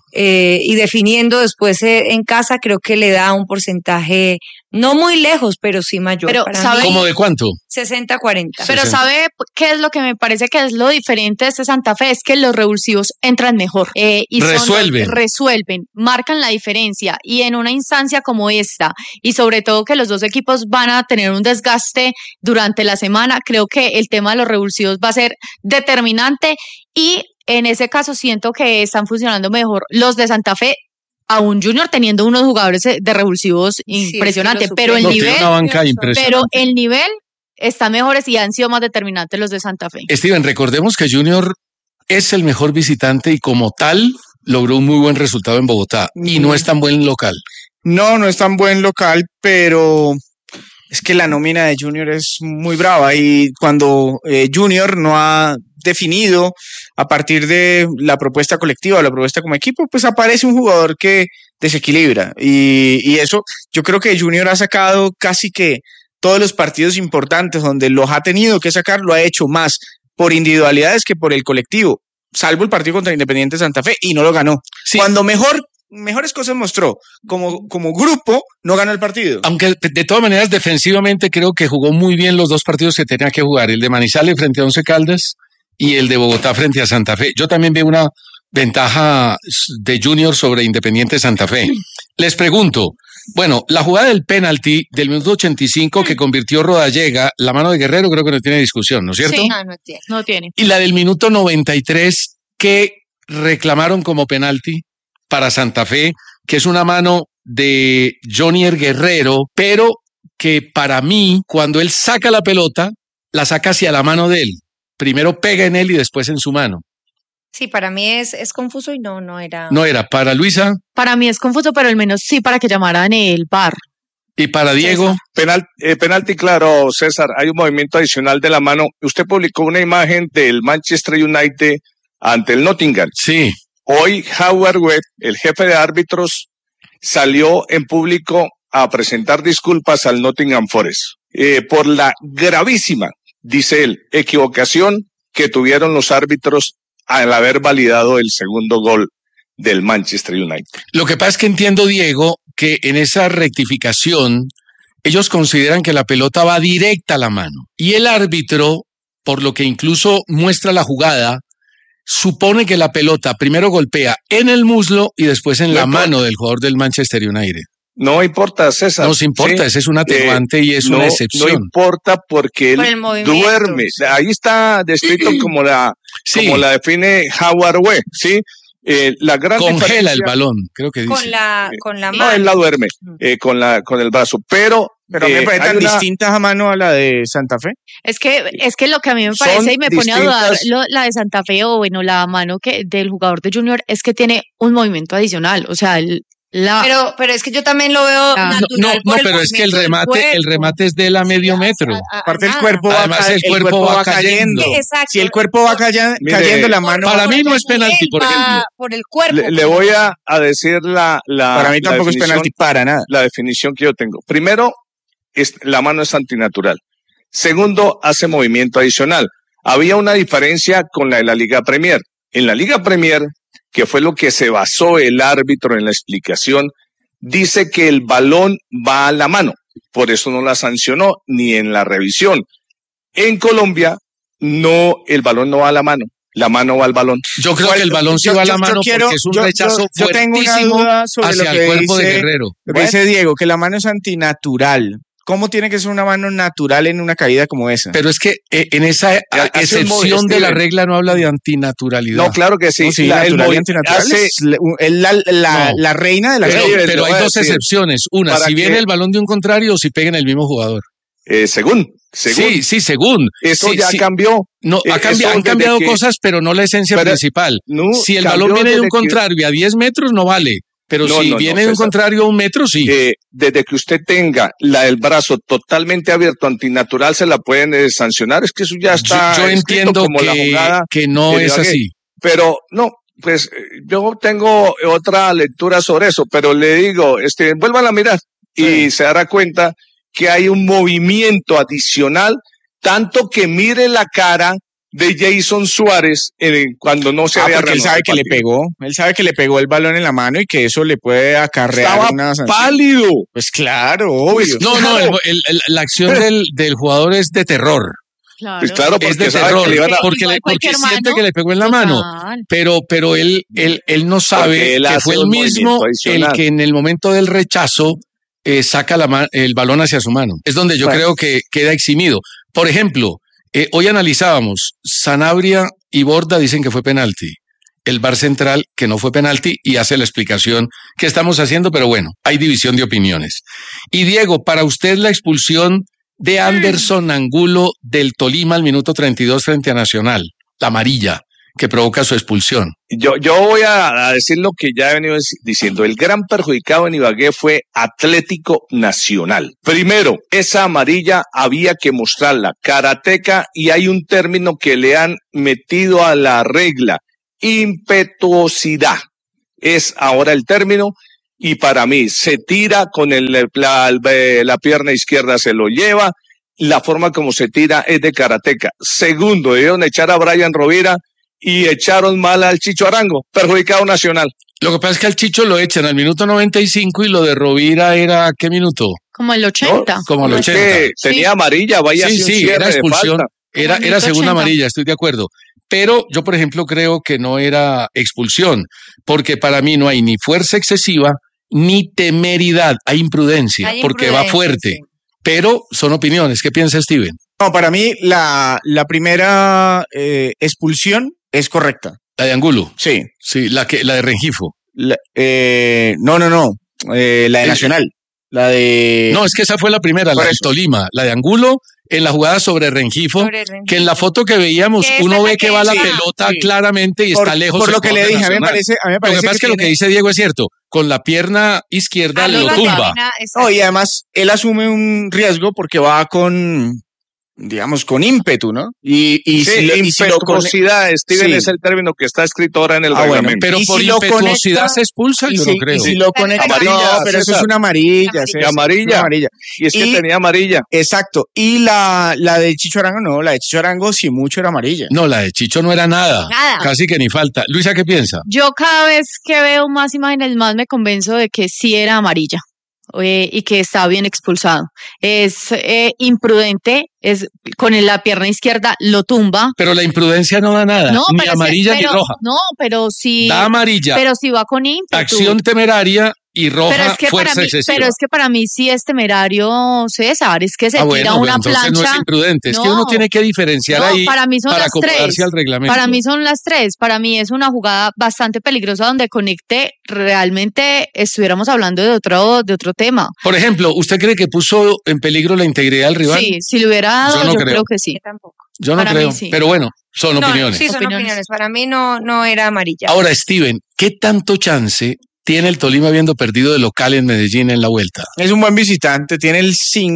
y definiendo después en casa, creo que le da un porcentaje no muy lejos, pero sí mayor. Pero, para ¿sabe? mí. ¿Cómo de cuánto? 60-40. Pero 60. ¿sabe qué es lo que me parece que es lo diferente de este Santa Fe? Es que los revulsivos entran mejor. Y resuelven, marcan la diferencia. Y en una instancia como esta, y sobre todo que los dos equipos van a tener un desgaste durante la semana, creo que el tema de los revulsivos va a ser determinante. Y en ese caso siento que están funcionando mejor los de Santa Fe, aún Junior teniendo unos jugadores de revulsivos impresionantes, pero el tiene una banca impresionante. pero el nivel está mejores y han sido más determinantes los de Santa Fe. Steven, recordemos que Junior es el mejor visitante y como tal logró un muy buen resultado en Bogotá y no es tan buen local. No es tan buen local, pero es que la nómina de Junior es muy brava y cuando Junior no ha definido a partir de la propuesta colectiva o la propuesta como equipo, pues aparece un jugador que desequilibra y eso yo creo que Junior ha sacado casi que todos los partidos importantes donde los ha tenido que sacar, lo ha hecho más por individualidades que por el colectivo, salvo el partido contra Independiente Santa Fe y no lo ganó. Sí. Cuando mejores cosas mostró como grupo, no ganó el partido. Aunque de todas maneras defensivamente creo que jugó muy bien los dos partidos que tenía que jugar, el de Manizales frente a Once Caldas y el de Bogotá frente a Santa Fe. Yo también veo una ventaja de Junior sobre Independiente Santa Fe. Les pregunto, bueno, la jugada del penalti del minuto 85 que convirtió Rodallega, la mano de Guerrero creo que no tiene discusión, ¿no es cierto? Sí, no tiene. Y la del minuto 93 que reclamaron como penalti para Santa Fe, que es una mano de Jonier Guerrero, pero que para mí, cuando él saca la pelota, la saca hacia la mano de él. Primero pega en él y después en su mano. Sí, para mí es confuso y no era. No era. ¿Para Luisa? Para mí es confuso, pero al menos sí para que llamaran el VAR. ¿Y para Diego? Penalti, claro, César. Hay un movimiento adicional de la mano. Usted publicó una imagen del Manchester United ante el Nottingham. Sí. Hoy Howard Webb, el jefe de árbitros, salió en público a presentar disculpas al Nottingham Forest por la gravísima, dice él, equivocación que tuvieron los árbitros al haber validado el segundo gol del Manchester United. Lo que pasa es que entiendo, Diego, que en esa rectificación ellos consideran que la pelota va directa a la mano y el árbitro, por lo que incluso muestra la jugada, supone que la pelota primero golpea en el muslo y después en la mano del jugador del Manchester United. No importa, César. No se importa, ese es un atenuante y es una excepción. No importa porque él duerme. Ahí está descrito como la define Howard Webb, ¿sí? La gran congela el balón, creo que dice. Con la mano. No, él la duerme con el brazo, pero me parece tan distinta a mano a la de Santa Fe. Es que lo que a mí me parece y me pone a dudar la de Santa Fe o bueno, la mano del jugador de Junior es que tiene un movimiento adicional, o sea, pero es que yo también lo veo natural. No, pero es que el remate es de él a medio metro. Aparte el cuerpo va cayendo. Si el cuerpo va cayendo, la mano. Para mí no es penalti, por ejemplo. Por el cuerpo. Le voy a decir para mí tampoco es penalti para nada. La definición que yo tengo. Primero, la mano es antinatural. Segundo, hace movimiento adicional. Había una diferencia con la de la Liga Premier. En la Liga Premier, que fue lo que se basó el árbitro en la explicación, dice que el balón va a la mano. Por eso no la sancionó ni en la revisión. En Colombia, el balón no va a la mano. La mano va al balón. Yo creo que el balón sí va a la mano porque es un rechazo fuertísimo hacia el cuerpo de Guerrero. Lo que dice Diego, que la mano es antinatural. ¿Cómo tiene que ser una mano natural en una caída como esa? Pero es que en esa excepción de la regla no habla de antinaturalidad. No, claro que sí. No, sí, la reina de la regla. Pero hay dos excepciones. Una, si viene el balón de un contrario o si pega en el mismo jugador. Según. Sí, según. Eso ya cambió. No, han cambiado cosas, pero no la esencia principal. No, si el balón viene de un contrario a 10 metros, no vale. Pero si viene de un contrario a 1 metro, sí. Desde que usted tenga la del brazo totalmente abierto, antinatural, se la pueden sancionar. Es que eso ya está. Yo entiendo como la jugada que no es así. Pero no, pues yo tengo otra lectura sobre eso, pero le digo, vuelvan a mirar y se dará cuenta que hay un movimiento adicional, tanto que mire la cara de Jason Suárez cuando no se había porque él sabe que le pegó. Él sabe que le pegó el balón en la mano y que eso le puede acarrear Estaba una sanción. pálido. Pues claro, obvio. No, la acción del jugador es de terror. Claro. Pues claro, porque Es de sabe terror, que le iban a... porque cualquier siente mano, que le pegó en la mano, pero él no Porque sabe él que hace fue el un mismo movimiento el adicional. que en el momento del rechazo saca el balón hacia su mano. Es donde yo creo que queda eximido. Por ejemplo, hoy analizábamos, Sanabria y Borda dicen que fue penalti. El VAR central que no fue penalti y hace la explicación que estamos haciendo, pero bueno, hay división de opiniones. Y Diego, para usted la expulsión de Anderson Angulo del Tolima al minuto 32 frente a Nacional, la amarilla que provoca su expulsión. Yo voy a decir lo que ya he venido diciendo. El gran perjudicado en Ibagué fue Atlético Nacional. Primero, esa amarilla había que mostrarla, karateca, y hay un término que le han metido a la regla, impetuosidad. Es ahora el término, y para mí se tira con la pierna izquierda, se lo lleva, la forma como se tira es de karateca. Segundo, debieron echar a Brian Rovira y echaron mal al Chicho Arango, perjudicado Nacional. Lo que pasa es que al Chicho lo echan al minuto 95 y lo de Rovira era, ¿qué minuto? Como el 80. ¿No? Como el 80. Que tenía amarilla, vaya Sí, un sí, cierre era de expulsión. falta. Era segunda amarilla, estoy de acuerdo. Pero yo, por ejemplo, creo que no era expulsión, porque para mí no hay ni fuerza excesiva ni temeridad, hay imprudencia, porque va fuerte. Sí. Pero son opiniones. ¿Qué piensa Steven? No, para mí la primera expulsión es correcta. ¿La de Angulo? Sí. Sí, la de Rengifo. No. La de Nacional. La de... No, es que esa fue la primera, la de Tolima. La de Angulo, en la jugada sobre Rengifo, que en la foto que veíamos uno ve que va la pelota claramente y está lejos. Por lo que le dije, a mí me parece lo que pasa es que lo que dice Diego es cierto. Con la pierna izquierda lo tumba. No, y además él asume un riesgo porque va con, digamos, con ímpetu, ¿no? Y impetuosidad, Steven, es el término que está escrito ahora en el reglamento. Bueno, pero por impetuosidad se expulsa, yo no creo. Y si lo conecta, amarilla, no, pero eso es una amarilla. Amarilla. Y es que tenía amarilla. Exacto. Y la de Chicho Arango, no, la de Chicho Arango si mucho era amarilla. No, la de Chicho no era nada. Casi que ni falta. Luisa, ¿qué piensa? Yo cada vez que veo más imágenes, más me convenzo de que sí era amarilla. Y que está bien expulsado. Es imprudente, con la pierna izquierda lo tumba. Pero la imprudencia no da nada, ni amarilla ni roja. No, pero sí. Da amarilla. Pero sí va con ímpetu. Acción temeraria y roja, fuerza excesiva. Pero es que para mí sí es temerario, César, es que se tira una plancha. No es imprudente, es que uno tiene que diferenciar ahí para mí son las acomodarse tres. Al reglamento. Para mí son las tres. Para mí es una jugada bastante peligrosa donde conecte, realmente estuviéramos hablando de otro tema. Por ejemplo, ¿usted cree que puso en peligro la integridad del rival? Sí, si lo hubiera dado, yo creo que sí. Yo no creo, sí. Pero bueno, son opiniones. Sí, son opiniones. Para mí no era amarilla. Ahora, Steven, ¿qué tanto chance tiene el Tolima habiendo perdido de local en Medellín en la vuelta? Es un buen visitante, tiene el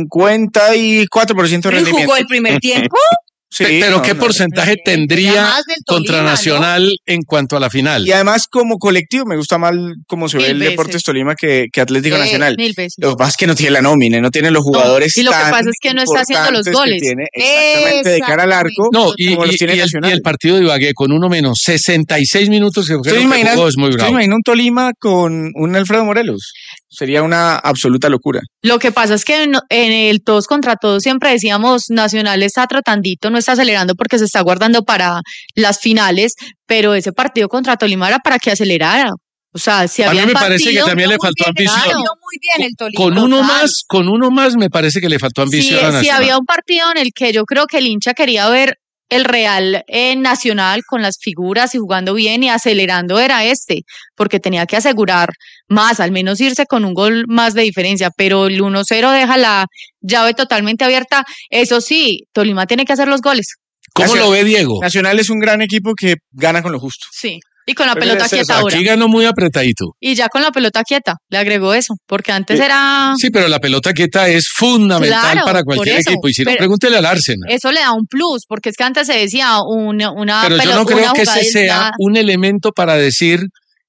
54% de rendimiento. ¿Y jugó el primer tiempo? Sí, pero ¿qué porcentaje tendría contra Nacional en cuanto a la final? Y además, como colectivo, me gusta más cómo se ve el Deportes Tolima que Atlético Nacional. 1000 veces. Lo que pasa es que no tiene la nómina, no tiene los jugadores. Y lo que pasa es que no está haciendo los goles. Exactamente, de cara al arco. No, y el partido de Ibagué con uno menos 66 minutos que jugó es muy bravo. ¿Se imagina un Tolima con un Alfredo Morelos? Sería una absoluta locura. Lo que pasa es que en el todos contra todos siempre decíamos Nacional está tratandito, no está acelerando porque se está guardando para las finales, pero ese partido contra Tolima era para que acelerara. O sea, si había a mí me parece que también le faltó ambición. Muy bien el Tolima. Con uno más me parece que le faltó ambición a Nacional. Sí, había un partido en el que yo creo que el hincha quería ver el Real Nacional con las figuras y jugando bien y acelerando era porque tenía que asegurar más, al menos irse con un gol más de diferencia, pero el 1-0 deja la llave totalmente abierta. Eso sí, Tolima tiene que hacer los goles. ¿Cómo lo ve Diego? Nacional es un gran equipo que gana con lo justo. Sí. Y con la pelota quieta ahora. Aquí ganó muy apretadito. Y ya con la pelota quieta, le agregó eso, porque antes era... Sí, pero la pelota quieta es fundamental para cualquier equipo. Y si no, pregúntele al Arsenal. Eso le da un plus, porque es que antes se decía una pero yo no creo que ese sea un elemento para decir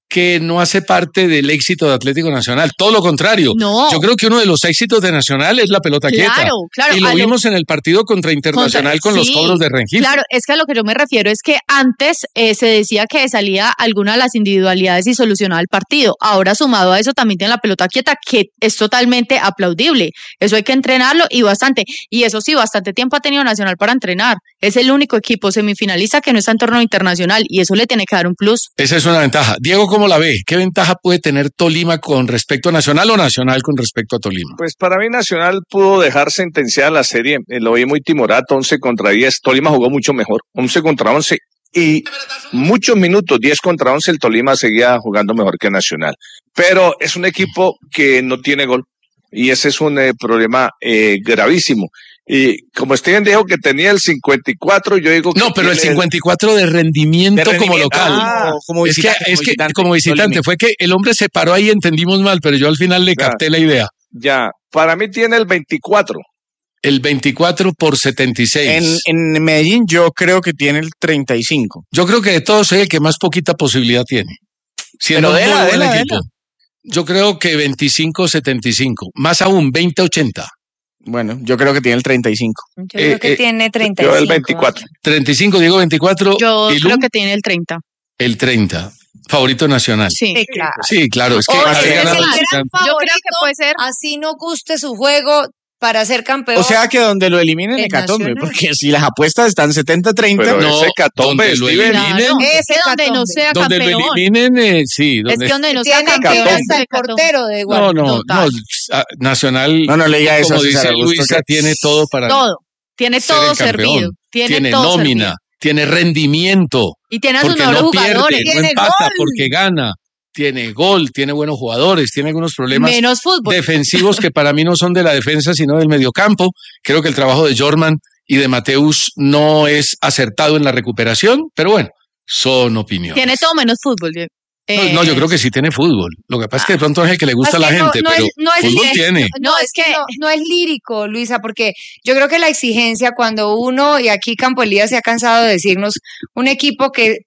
que no hace parte del éxito de Atlético Nacional. Todo lo contrario. No. Yo creo que uno de los éxitos de Nacional es la pelota quieta. Claro. Y lo vimos en el partido contra Internacional con los cobros de Rengifo. Claro, es que a lo que yo me refiero es que antes se decía que salía alguna de las individualidades y solucionaba el partido. Ahora, sumado a eso, también tiene la pelota quieta, que es totalmente aplaudible. Eso hay que entrenarlo y bastante. Y eso sí, bastante tiempo ha tenido Nacional para entrenar. Es el único equipo semifinalista que no está en torneo internacional y eso le tiene que dar un plus. Esa es una ventaja. Diego, ¿cómo la ve? ¿Qué ventaja puede tener Tolima con respecto a Nacional o Nacional con respecto a Tolima? Pues para mí Nacional pudo dejar sentenciada la serie. Lo vi muy timorato, 11 contra 10. Tolima jugó mucho mejor, 11 contra 11. Y muchos minutos, 10 contra 11, el Tolima seguía jugando mejor que Nacional. Pero es un equipo que no tiene gol. Y ese es un problema gravísimo. Y como Steven dijo que tenía el 54, yo digo que... No, pero el 54 de rendimiento como local. Como visitante, es que como visitante. Fue que el hombre se paró ahí y entendimos mal, pero yo al final le capté la idea. Ya, para mí tiene el 24. El 24 por 76. En Medellín yo creo que tiene el 35. Yo creo que de todos es el que más poquita posibilidad tiene. Pero de la equipo. Yo creo que 25-75. Más aún, 20-80. Bueno, yo creo que tiene el 35. Yo creo que tiene 35. Yo el 24. 35, Diego 24. Yo ¿Y creo Lu? que tiene el 30. El 30. Favorito nacional. Sí, claro. Sí, claro. Es que Yo creo que puede ser. Así no guste su juego para ser campeón. O sea que donde lo eliminen el Hecatombe, Nacional. porque si las apuestas están 70-30, Pero no, ese Hecatombe, donde lo Steven. eliminen, Ese Es que donde no sea donde lo campeón. eliminen, sí. Es Donde... que donde no sea tiene que ir campeón. hasta el portero de igual. No, Nacional, no le diga eso. como a César dice Augusto, Luisa, que- tiene todo para Todo. Tiene ser todo el campeón. servido. Tiene todo nómina, servido. tiene rendimiento. Y tiene a sus Porque mejores no pierde, jugadores. no Tiene empata, gol. porque gana. Tiene gol, tiene buenos jugadores, tiene algunos problemas Menos fútbol. defensivos que para mí no son de la defensa, sino del mediocampo. Creo que el trabajo de Jorman y de Mateus no es acertado en la recuperación, pero bueno, son opiniones. Tiene todo menos fútbol. Diego. No, yo creo que sí tiene fútbol. Lo que pasa es que de pronto es el que le gusta a la gente, pero fútbol tiene. No, es que no es lírico, Luisa, porque yo creo que la exigencia cuando uno, y aquí Campo Elías se ha cansado de decirnos, un equipo que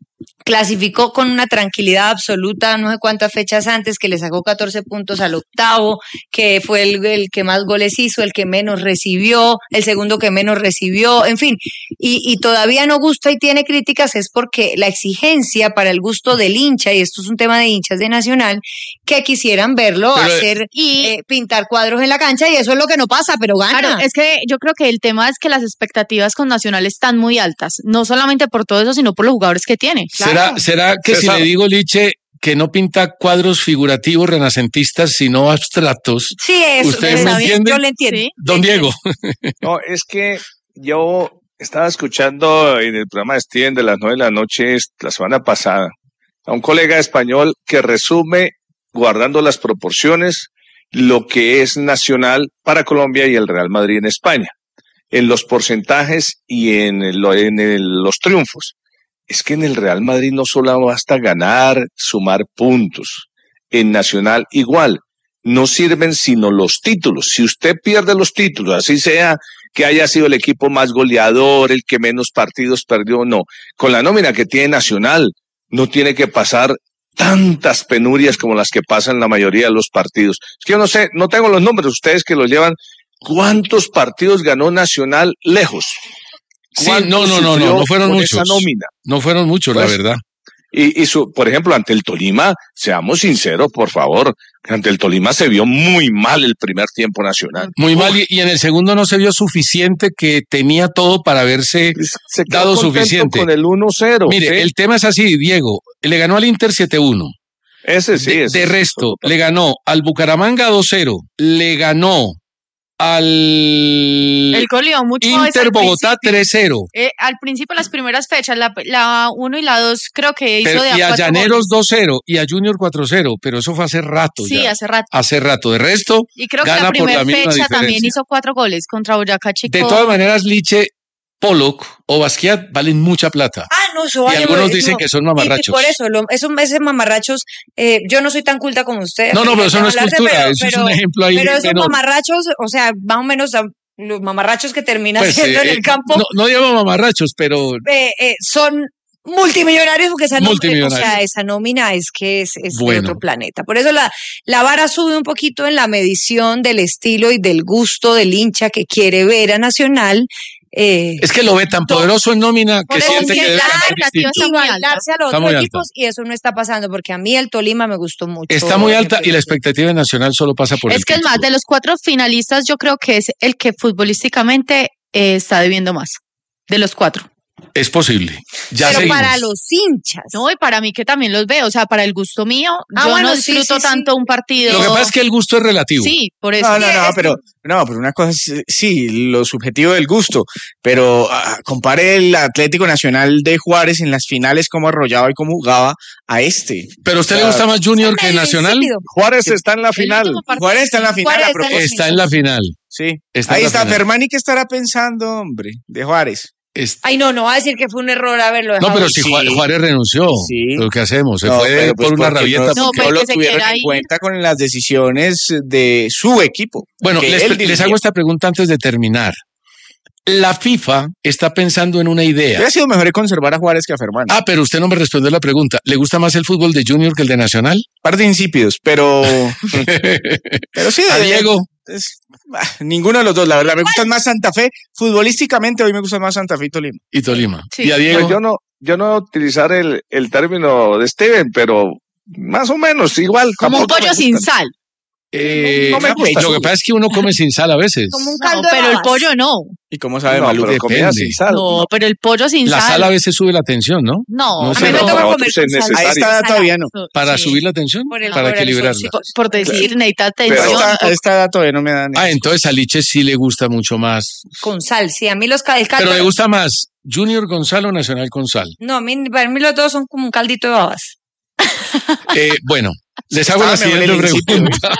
clasificó con una tranquilidad absoluta, no sé cuántas fechas antes, que le sacó 14 puntos al octavo, que fue el que más goles hizo, el que menos recibió, el segundo que menos recibió, en fin, y todavía no gusta y tiene críticas, es porque la exigencia para el gusto del hincha, y esto es un tema de hinchas de Nacional, que quisieran verlo Pero, hacer, pintar cuadros en la cancha, y eso es lo que no pasa, pero gana. Claro, es que yo creo que el tema es que las expectativas con Nacional están muy altas, no solamente por todo eso, sino por los jugadores que tiene. ¿Será que César. si le digo, Liche, que no pinta cuadros figurativos renacentistas, sino abstractos? Sí, eso, ¿Usted está me bien, entiende? yo le entiendo. Sí. Don Diego. No, es que yo estaba escuchando en el programa de Steven de las 9 de la noche la semana pasada a un colega español que resume, guardando las proporciones, lo que es Nacional para Colombia y el Real Madrid en España, en los porcentajes y en los triunfos. Es que en el Real Madrid no solo basta ganar, sumar puntos. En Nacional igual, no sirven sino los títulos. Si usted pierde los títulos, así sea que haya sido el equipo más goleador, el que menos partidos perdió, no. Con la nómina que tiene Nacional, no tiene que pasar tantas penurias como las que pasan la mayoría de los partidos. Es que yo no sé, no tengo los números, ustedes que los llevan, ¿cuántos partidos ganó Nacional lejos? Sí, no fueron muchos. Esa nómina? No fueron muchos, Pues, la verdad. Y por ejemplo, ante el Tolima, seamos sinceros, por favor, ante el Tolima se vio muy mal el primer tiempo Nacional. Muy mal, y en el segundo no se vio suficiente, que tenía todo para haberse Se quedó dado contento suficiente. con el 1-0. Mire, ¿sí? el tema es así, Diego. Le ganó al Inter 7-1. Ese sí, De ese sí. resto, le ganó al Bucaramanga 2-0. Le ganó al El goleó mucho. es Inter al Bogotá principio. 3-0. Al principio, las primeras fechas, la 1 y la 2, creo que hizo Pero- de y a 4 Llaneros goles. 2-0 y a Junior 4-0, pero eso fue hace rato Sí, ya. hace rato. Hace rato. De resto, Y creo que gana la por primera la misma fecha también diferencia. hizo 4 goles contra Boyacá Chico. De todas maneras, Liche, Pollock o Basquiat valen mucha plata. No, eso Y vale, algunos no. dicen que son Y mamarrachos. por eso, esos mamarrachos, yo no soy tan culta como usted. No, pero eso no es Hablarse, cultura, eso es un ejemplo ahí Pero esos menor. mamarrachos, o sea, más o menos los mamarrachos que terminan Pues, siendo en el campo, no llamo mamarrachos, pero son multimillonarios, porque esa nómina, o Multimillonarios. sea, esa nómina es que es de Bueno. otro planeta. Por eso la vara sube un poquito en la medición del estilo y del gusto del hincha que quiere ver a Nacional. Es que lo ve tan poderoso en nómina Por que eso siente que debe ganar distinto. y bailarse a los Está otros muy alta. equipos, y eso no está pasando, porque a mí el Tolima me gustó mucho. Está muy alta y la expectativa de Nacional solo pasa por Es el que es título. más, de los 4 finalistas, yo creo que es el que futbolísticamente está debiendo más. De los 4. Es posible. Ya Pero seguimos. para los hinchas. No, y para mí que también los veo, o sea, para el gusto mío, yo bueno, no sí, disfruto sí, sí. tanto un partido. Lo que pasa es que el gusto es relativo. Sí, por eso. pero una cosa es, sí, lo subjetivo del gusto, pero compare el Atlético Nacional de Juárez en las finales, cómo arrollaba y cómo jugaba a este. ¿Pero a usted le gusta más Junior que Nacional? Juárez está en la final. Juárez está en la final. a propósito. Está en la final. Sí. Está en Ahí la está final. Fermani, que estará pensando, hombre, de Juárez. Ay, no va a decir que fue un error haberlo dejado. No, pero si Juárez renunció, lo que hacemos, se No, fue pero pues por una porque rabieta. No, porque- lo tuvieron en cuenta con las decisiones de su equipo. Bueno, que él les dirigía. hago esta pregunta antes de terminar. La FIFA está pensando en una idea. Hubiera sido mejor conservar a Juárez que a Fermani. Ah, pero usted no me respondió la pregunta. ¿Le gusta más el fútbol de Junior que el de Nacional? Par de insípidos, pero sí. A Diego. Ninguno de los dos, la verdad. Me gusta más Santa Fe. Futbolísticamente, hoy me gusta más Santa Fe y Tolima. Y Tolima. Sí. Y a Diego. Pues yo no voy a utilizar el término de Steven, pero más o menos igual. Como un tampoco me pollo sin gusta. sal. No me gusta. Lo que pasa es que uno come sin sal a veces. Como un No, caldo de pero el babas. pollo no. ¿Y cómo sabe No, Malú? pero comida Depende. sin sal. No, pero el pollo sin La sal. sal a veces sube la tensión, ¿no? No, No a sé, mí me no, toca para comer otros es con sal. Ahí necesario. está todavía no. Para Sí. subir la tensión, Por el- para por el equilibrarla. solcito. Por decir, necesita Pero- atención. A esta edad todavía no me dan. Ah, entonces a Liche sí le gusta mucho más. Con sal, sí. A mí el caldo. Pero le gusta más Junior con sal o Nacional con sal. No, para mí los dos son como un caldito de babas. Bueno, les hago la Estaba mejor siguiente el insípido, pregunta.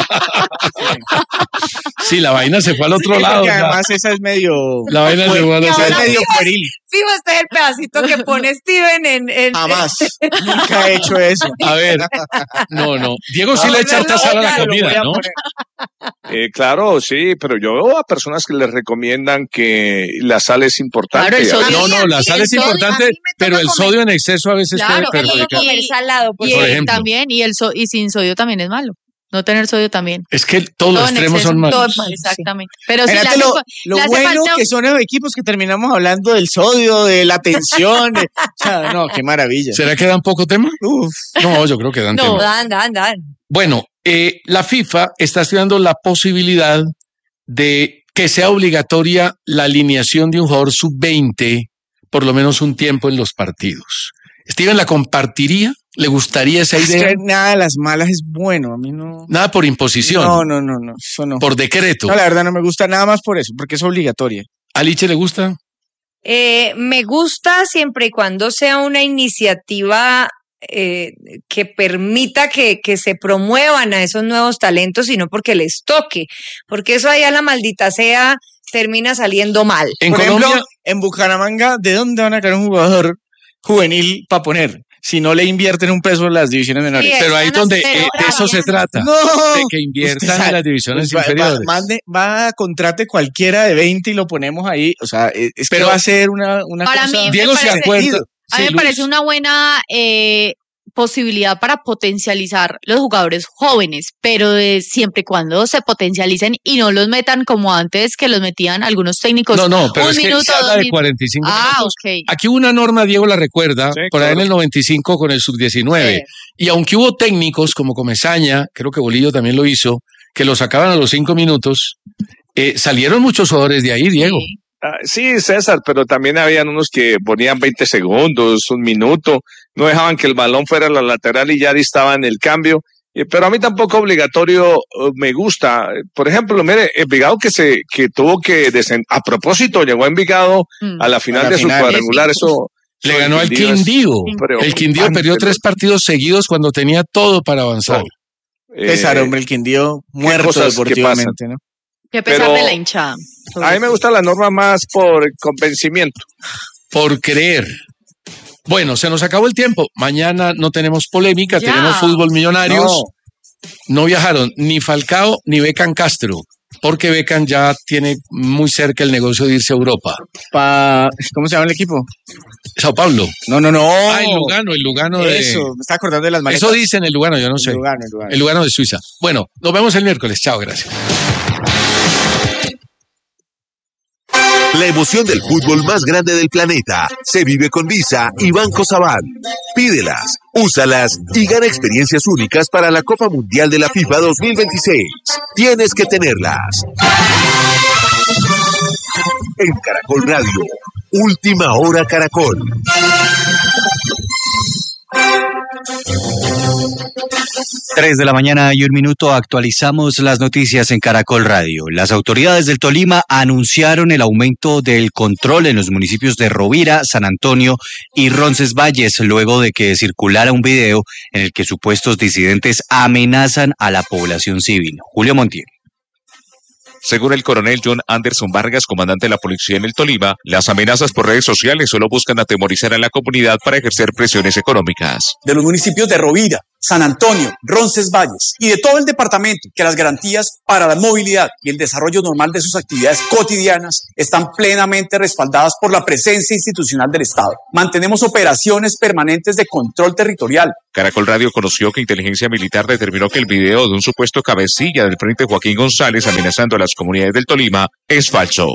Sí, la vaina se fue al otro Sí, lado. porque ya. además esa es medio. La vaina se fue al otro esa es lado. medio pueril. Fijo, este es el pedacito que pone Steven en Jamás. Nunca he hecho eso. A ver, no. Diego sí le echa harta sal a la comida, ¿no? Claro, sí, pero yo veo a personas que les recomiendan que la sal es importante. Claro, el sodio- No, la sal es sodio, a importante, mí me pero toca el comer. sodio en exceso a veces Claro, puede Tengo que perjudicar. comer salado. Y por él ejemplo. también, y sin sodio también es malo. No tener sodio también. Es que todos los Todo en extremos exceso, son todo malos. es malo, exactamente. Pero si le Fíjate hace, lo le hace bueno falta- que son esos equipos que terminamos hablando del sodio, de la tensión. O sea, no, qué maravilla. ¿Será que dan poco tema? Uf. No, yo creo que dan No, tema. dan. Bueno, la FIFA está estudiando la posibilidad de que sea obligatoria la alineación de un jugador sub-20 por lo menos un tiempo en los partidos. ¿Steven la compartiría? ¿Le gustaría esa Es idea? que nada de las malas es bueno. A mí no. Nada por imposición, No. Eso no. por decreto. No, la verdad no me gusta nada más por eso, porque es obligatoria. ¿A Liche le gusta? Me gusta siempre y cuando sea una iniciativa que permita que se promuevan a esos nuevos talentos y no porque les toque, porque eso allá la maldita sea termina saliendo mal. En Por Colombia, ejemplo, en Bucaramanga, ¿de dónde van a sacar un jugador juvenil para poner? Si no le invierten un peso en las divisiones menores. Sí, pero ahí están donde pero de eso se trata, No. de que inviertan en las divisiones Pues inferiores. Va a contrate cualquiera de 20 y lo ponemos ahí. O sea, es Pero que va a ser una Para cosa. mí me Diego se parece- acuerda. A mí Sí, me parece Luis. una buena posibilidad para potencializar los jugadores jóvenes, pero siempre y cuando se potencialicen y no los metan como antes que los metían algunos técnicos. No, pero un es que minuto, se habla 2 de minutos. 45 Ah, minutos. ok. Aquí hubo una norma, Diego la recuerda, Sí, por ahí en claro. el 95 con el sub-19. Y aunque hubo técnicos como Comesaña, creo que Bolillo también lo hizo, que lo sacaban a los 5 minutos, salieron muchos jugadores de ahí, Diego. Sí. Sí, César, pero también habían unos que ponían 20 segundos, un minuto, no dejaban que el balón fuera a la lateral y ya estaban el cambio. Pero a mí tampoco obligatorio me gusta. Por ejemplo, mire, Envigado que tuvo que a propósito, llegó a Envigado a la final A la de su final. cuadrangular. Eso Le ganó al Quindío es Quindío. preocupante, El Quindío perdió 3 partidos seguidos cuando tenía todo para avanzar. Pesar, hombre, el Quindío muerto cosas que deportivamente, ¿no? Qué pesar Pero de la hinchada. A mí me gusta la norma más por convencimiento. Por creer. Bueno, se nos acabó el tiempo. Mañana no tenemos polémica, Ya. tenemos fútbol millonarios. No. No viajaron ni Falcao ni Beckham Castro. porque Beckham ya tiene muy cerca el negocio de irse a Europa. ¿Cómo se llama el equipo? Sao Paulo. No. El Lugano de... Eso, me está acordando de las maletas. Eso dicen el Lugano, yo no sé. El Lugano de Suiza. Bueno, nos vemos el miércoles. Chao, gracias. La emoción del fútbol más grande del planeta se vive con Visa y Banco Sabadell. Pídelas, úsalas y gana experiencias únicas para la Copa Mundial de la FIFA 2026. Tienes que tenerlas. En Caracol Radio, Última Hora Caracol. 3 de la mañana y 1 minuto, actualizamos las noticias en Caracol Radio. Las autoridades del Tolima anunciaron el aumento del control en los municipios de Rovira, San Antonio y Roncesvalles, luego de que circulara un video en el que supuestos disidentes amenazan a la población civil. Julio Montiel. Según el coronel John Anderson Vargas, comandante de la policía en el Tolima, las amenazas por redes sociales solo buscan atemorizar a la comunidad para ejercer presiones económicas. De los municipios de Rovira, San Antonio, Roncesvalles y de todo el departamento, que las garantías para la movilidad y el desarrollo normal de sus actividades cotidianas están plenamente respaldadas por la presencia institucional del Estado. Mantenemos operaciones permanentes de control territorial. Caracol Radio conoció que Inteligencia Militar determinó que el video de un supuesto cabecilla del Frente Joaquín González amenazando a las comunidades del Tolima es falso.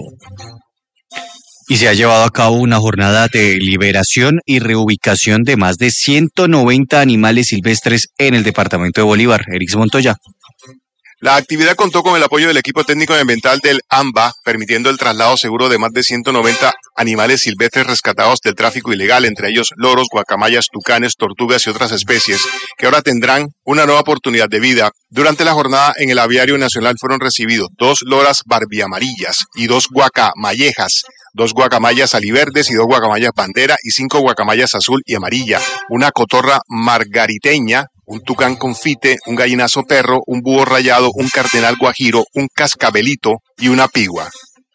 Y se ha llevado a cabo una jornada de liberación y reubicación de más de 190 animales silvestres en el departamento de Bolívar. Erix Montoya. La actividad contó con el apoyo del equipo técnico y ambiental del AMBA, permitiendo el traslado seguro de más de 190 animales silvestres rescatados del tráfico ilegal, entre ellos loros, guacamayas, tucanes, tortugas y otras especies, que ahora tendrán una nueva oportunidad de vida. Durante la jornada en el Aviario Nacional fueron recibidos 2 loras barbiamarillas y 2 guacamallejas, 2 guacamayas aliverdes y 2 guacamayas bandera y 5 guacamayas azul y amarilla, una cotorra margariteña, un tucán confite, un gallinazo perro, un búho rayado, un cardenal guajiro, un cascabelito y una pigua.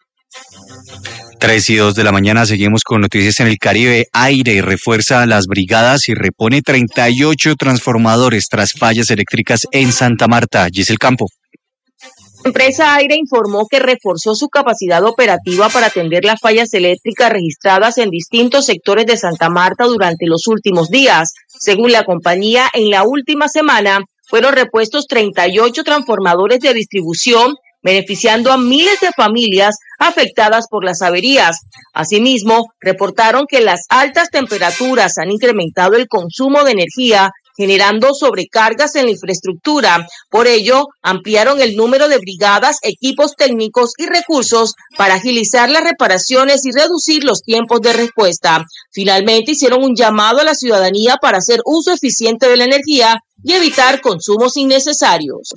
3 y 2 de la mañana, seguimos con noticias en el Caribe. Aire refuerza las brigadas y repone 38 transformadores tras fallas eléctricas en Santa Marta. Giselle Campo. La empresa Aire informó que reforzó su capacidad operativa para atender las fallas eléctricas registradas en distintos sectores de Santa Marta durante los últimos días. Según la compañía, en la última semana fueron repuestos 38 transformadores de distribución, beneficiando a miles de familias afectadas por las averías. Asimismo, reportaron que las altas temperaturas han incrementado el consumo de energía, generando sobrecargas en la infraestructura. Por ello, ampliaron el número de brigadas, equipos técnicos y recursos para agilizar las reparaciones y reducir los tiempos de respuesta. Finalmente, hicieron un llamado a la ciudadanía para hacer uso eficiente de la energía y evitar consumos innecesarios.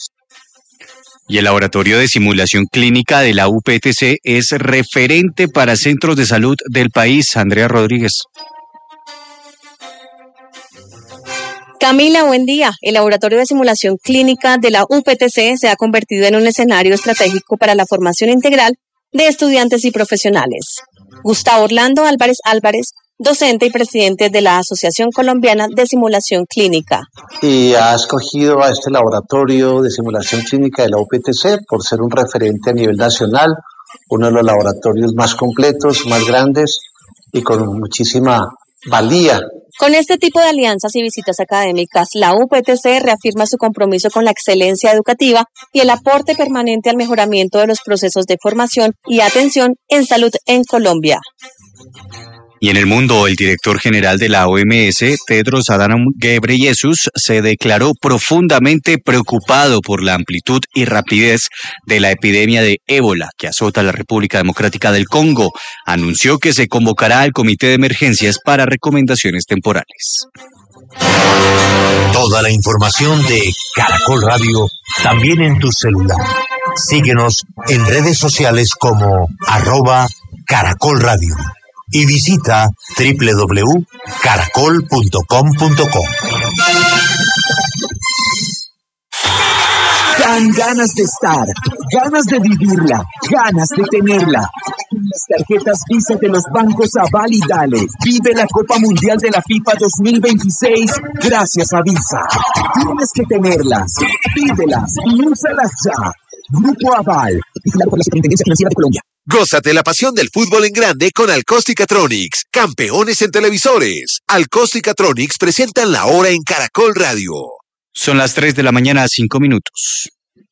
Y el Laboratorio de Simulación Clínica de la UPTC es referente para centros de salud del país. Andrea Rodríguez. Camila, buen día. El Laboratorio de Simulación Clínica de la UPTC se ha convertido en un escenario estratégico para la formación integral de estudiantes y profesionales. Gustavo Orlando Álvarez, docente y presidente de la Asociación Colombiana de Simulación Clínica. Y ha escogido a este Laboratorio de Simulación Clínica de la UPTC por ser un referente a nivel nacional, uno de los laboratorios más completos, más grandes y con muchísima valía. Con este tipo de alianzas y visitas académicas, la UPTC reafirma su compromiso con la excelencia educativa y el aporte permanente al mejoramiento de los procesos de formación y atención en salud en Colombia. Y en el mundo, el director general de la OMS, Tedros Adhanom Ghebreyesus, se declaró profundamente preocupado por la amplitud y rapidez de la epidemia de ébola que azota la República Democrática del Congo. Anunció que se convocará al comité de emergencias para recomendaciones temporales. Toda la información de Caracol Radio también en tu celular. Síguenos en redes sociales como @Caracol Radio. Y visita www.caracol.com.co. Dan ganas de estar, ganas de vivirla, ganas de tenerla. Con las tarjetas Visa de los bancos Aval y Dale, vive la Copa Mundial de la FIFA 2026 gracias a Visa. Tienes que tenerlas, pídelas y úsalas ya. Grupo Aval, vigilado por la Superintendencia Financiera de Colombia. Gózate la pasión del fútbol en grande con Alcosticatronics, campeones en televisores. Alcosticatronics presentan La Hora en Caracol Radio. Son las 3 de la mañana, 5 minutos.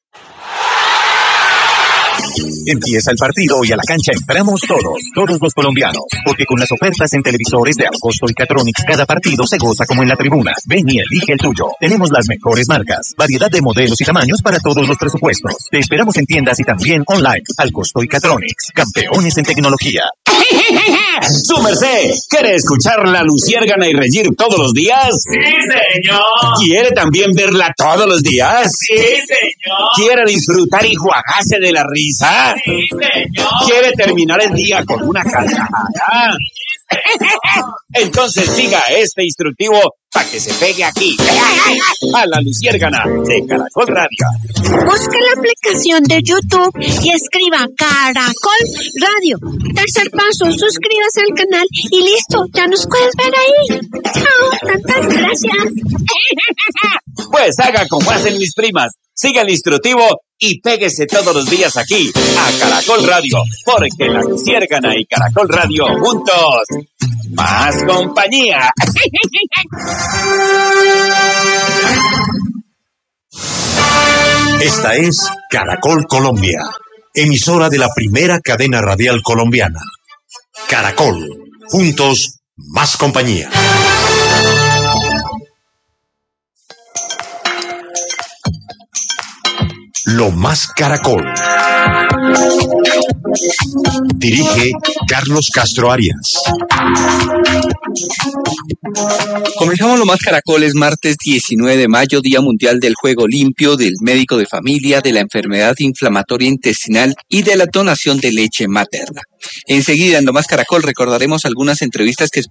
Empieza el partido y a la cancha entramos todos los colombianos, porque con las ofertas en televisores de Alcosticatronics cada partido se goza como en la tribuna. Ven y elige el tuyo. Tenemos las mejores marcas, variedad de modelos y tamaños para todos los presupuestos. Te esperamos en tiendas y también online. Alcosticatronics, campeones en tecnología. ¡Su merced! ¿Quiere escuchar la Luciérgana y reír todos los días? ¡Sí, señor! ¿Quiere también verla todos los días? ¡Sí, señor! ¿Quiere disfrutar y juagarse de la risa? ¡Sí, señor! ¿Quiere terminar el día con una carcajada? Entonces siga este instructivo para que se pegue aquí, a la Luciérgana de Caracol Radio. Busque la aplicación de YouTube y escriba Caracol Radio. Tercer paso, suscríbase al canal y listo, ya nos puedes ver ahí. Chao, tantas gracias. Pues haga como hacen mis primas. Siga el instructivo y péguese todos los días aquí a Caracol Radio, porque la Luciérgana y Caracol Radio juntos, más compañía. Esta es Caracol Colombia, emisora de la primera cadena radial colombiana. Caracol, juntos, más compañía. Lo más Caracol. Dirige Carlos Castro Arias. Comenzamos Lo Más Caracol, es martes 19 de mayo, Día Mundial del Juego Limpio, del médico de familia, de la enfermedad inflamatoria intestinal y de la donación de leche materna. Enseguida en Lo Más Caracol recordaremos algunas entrevistas que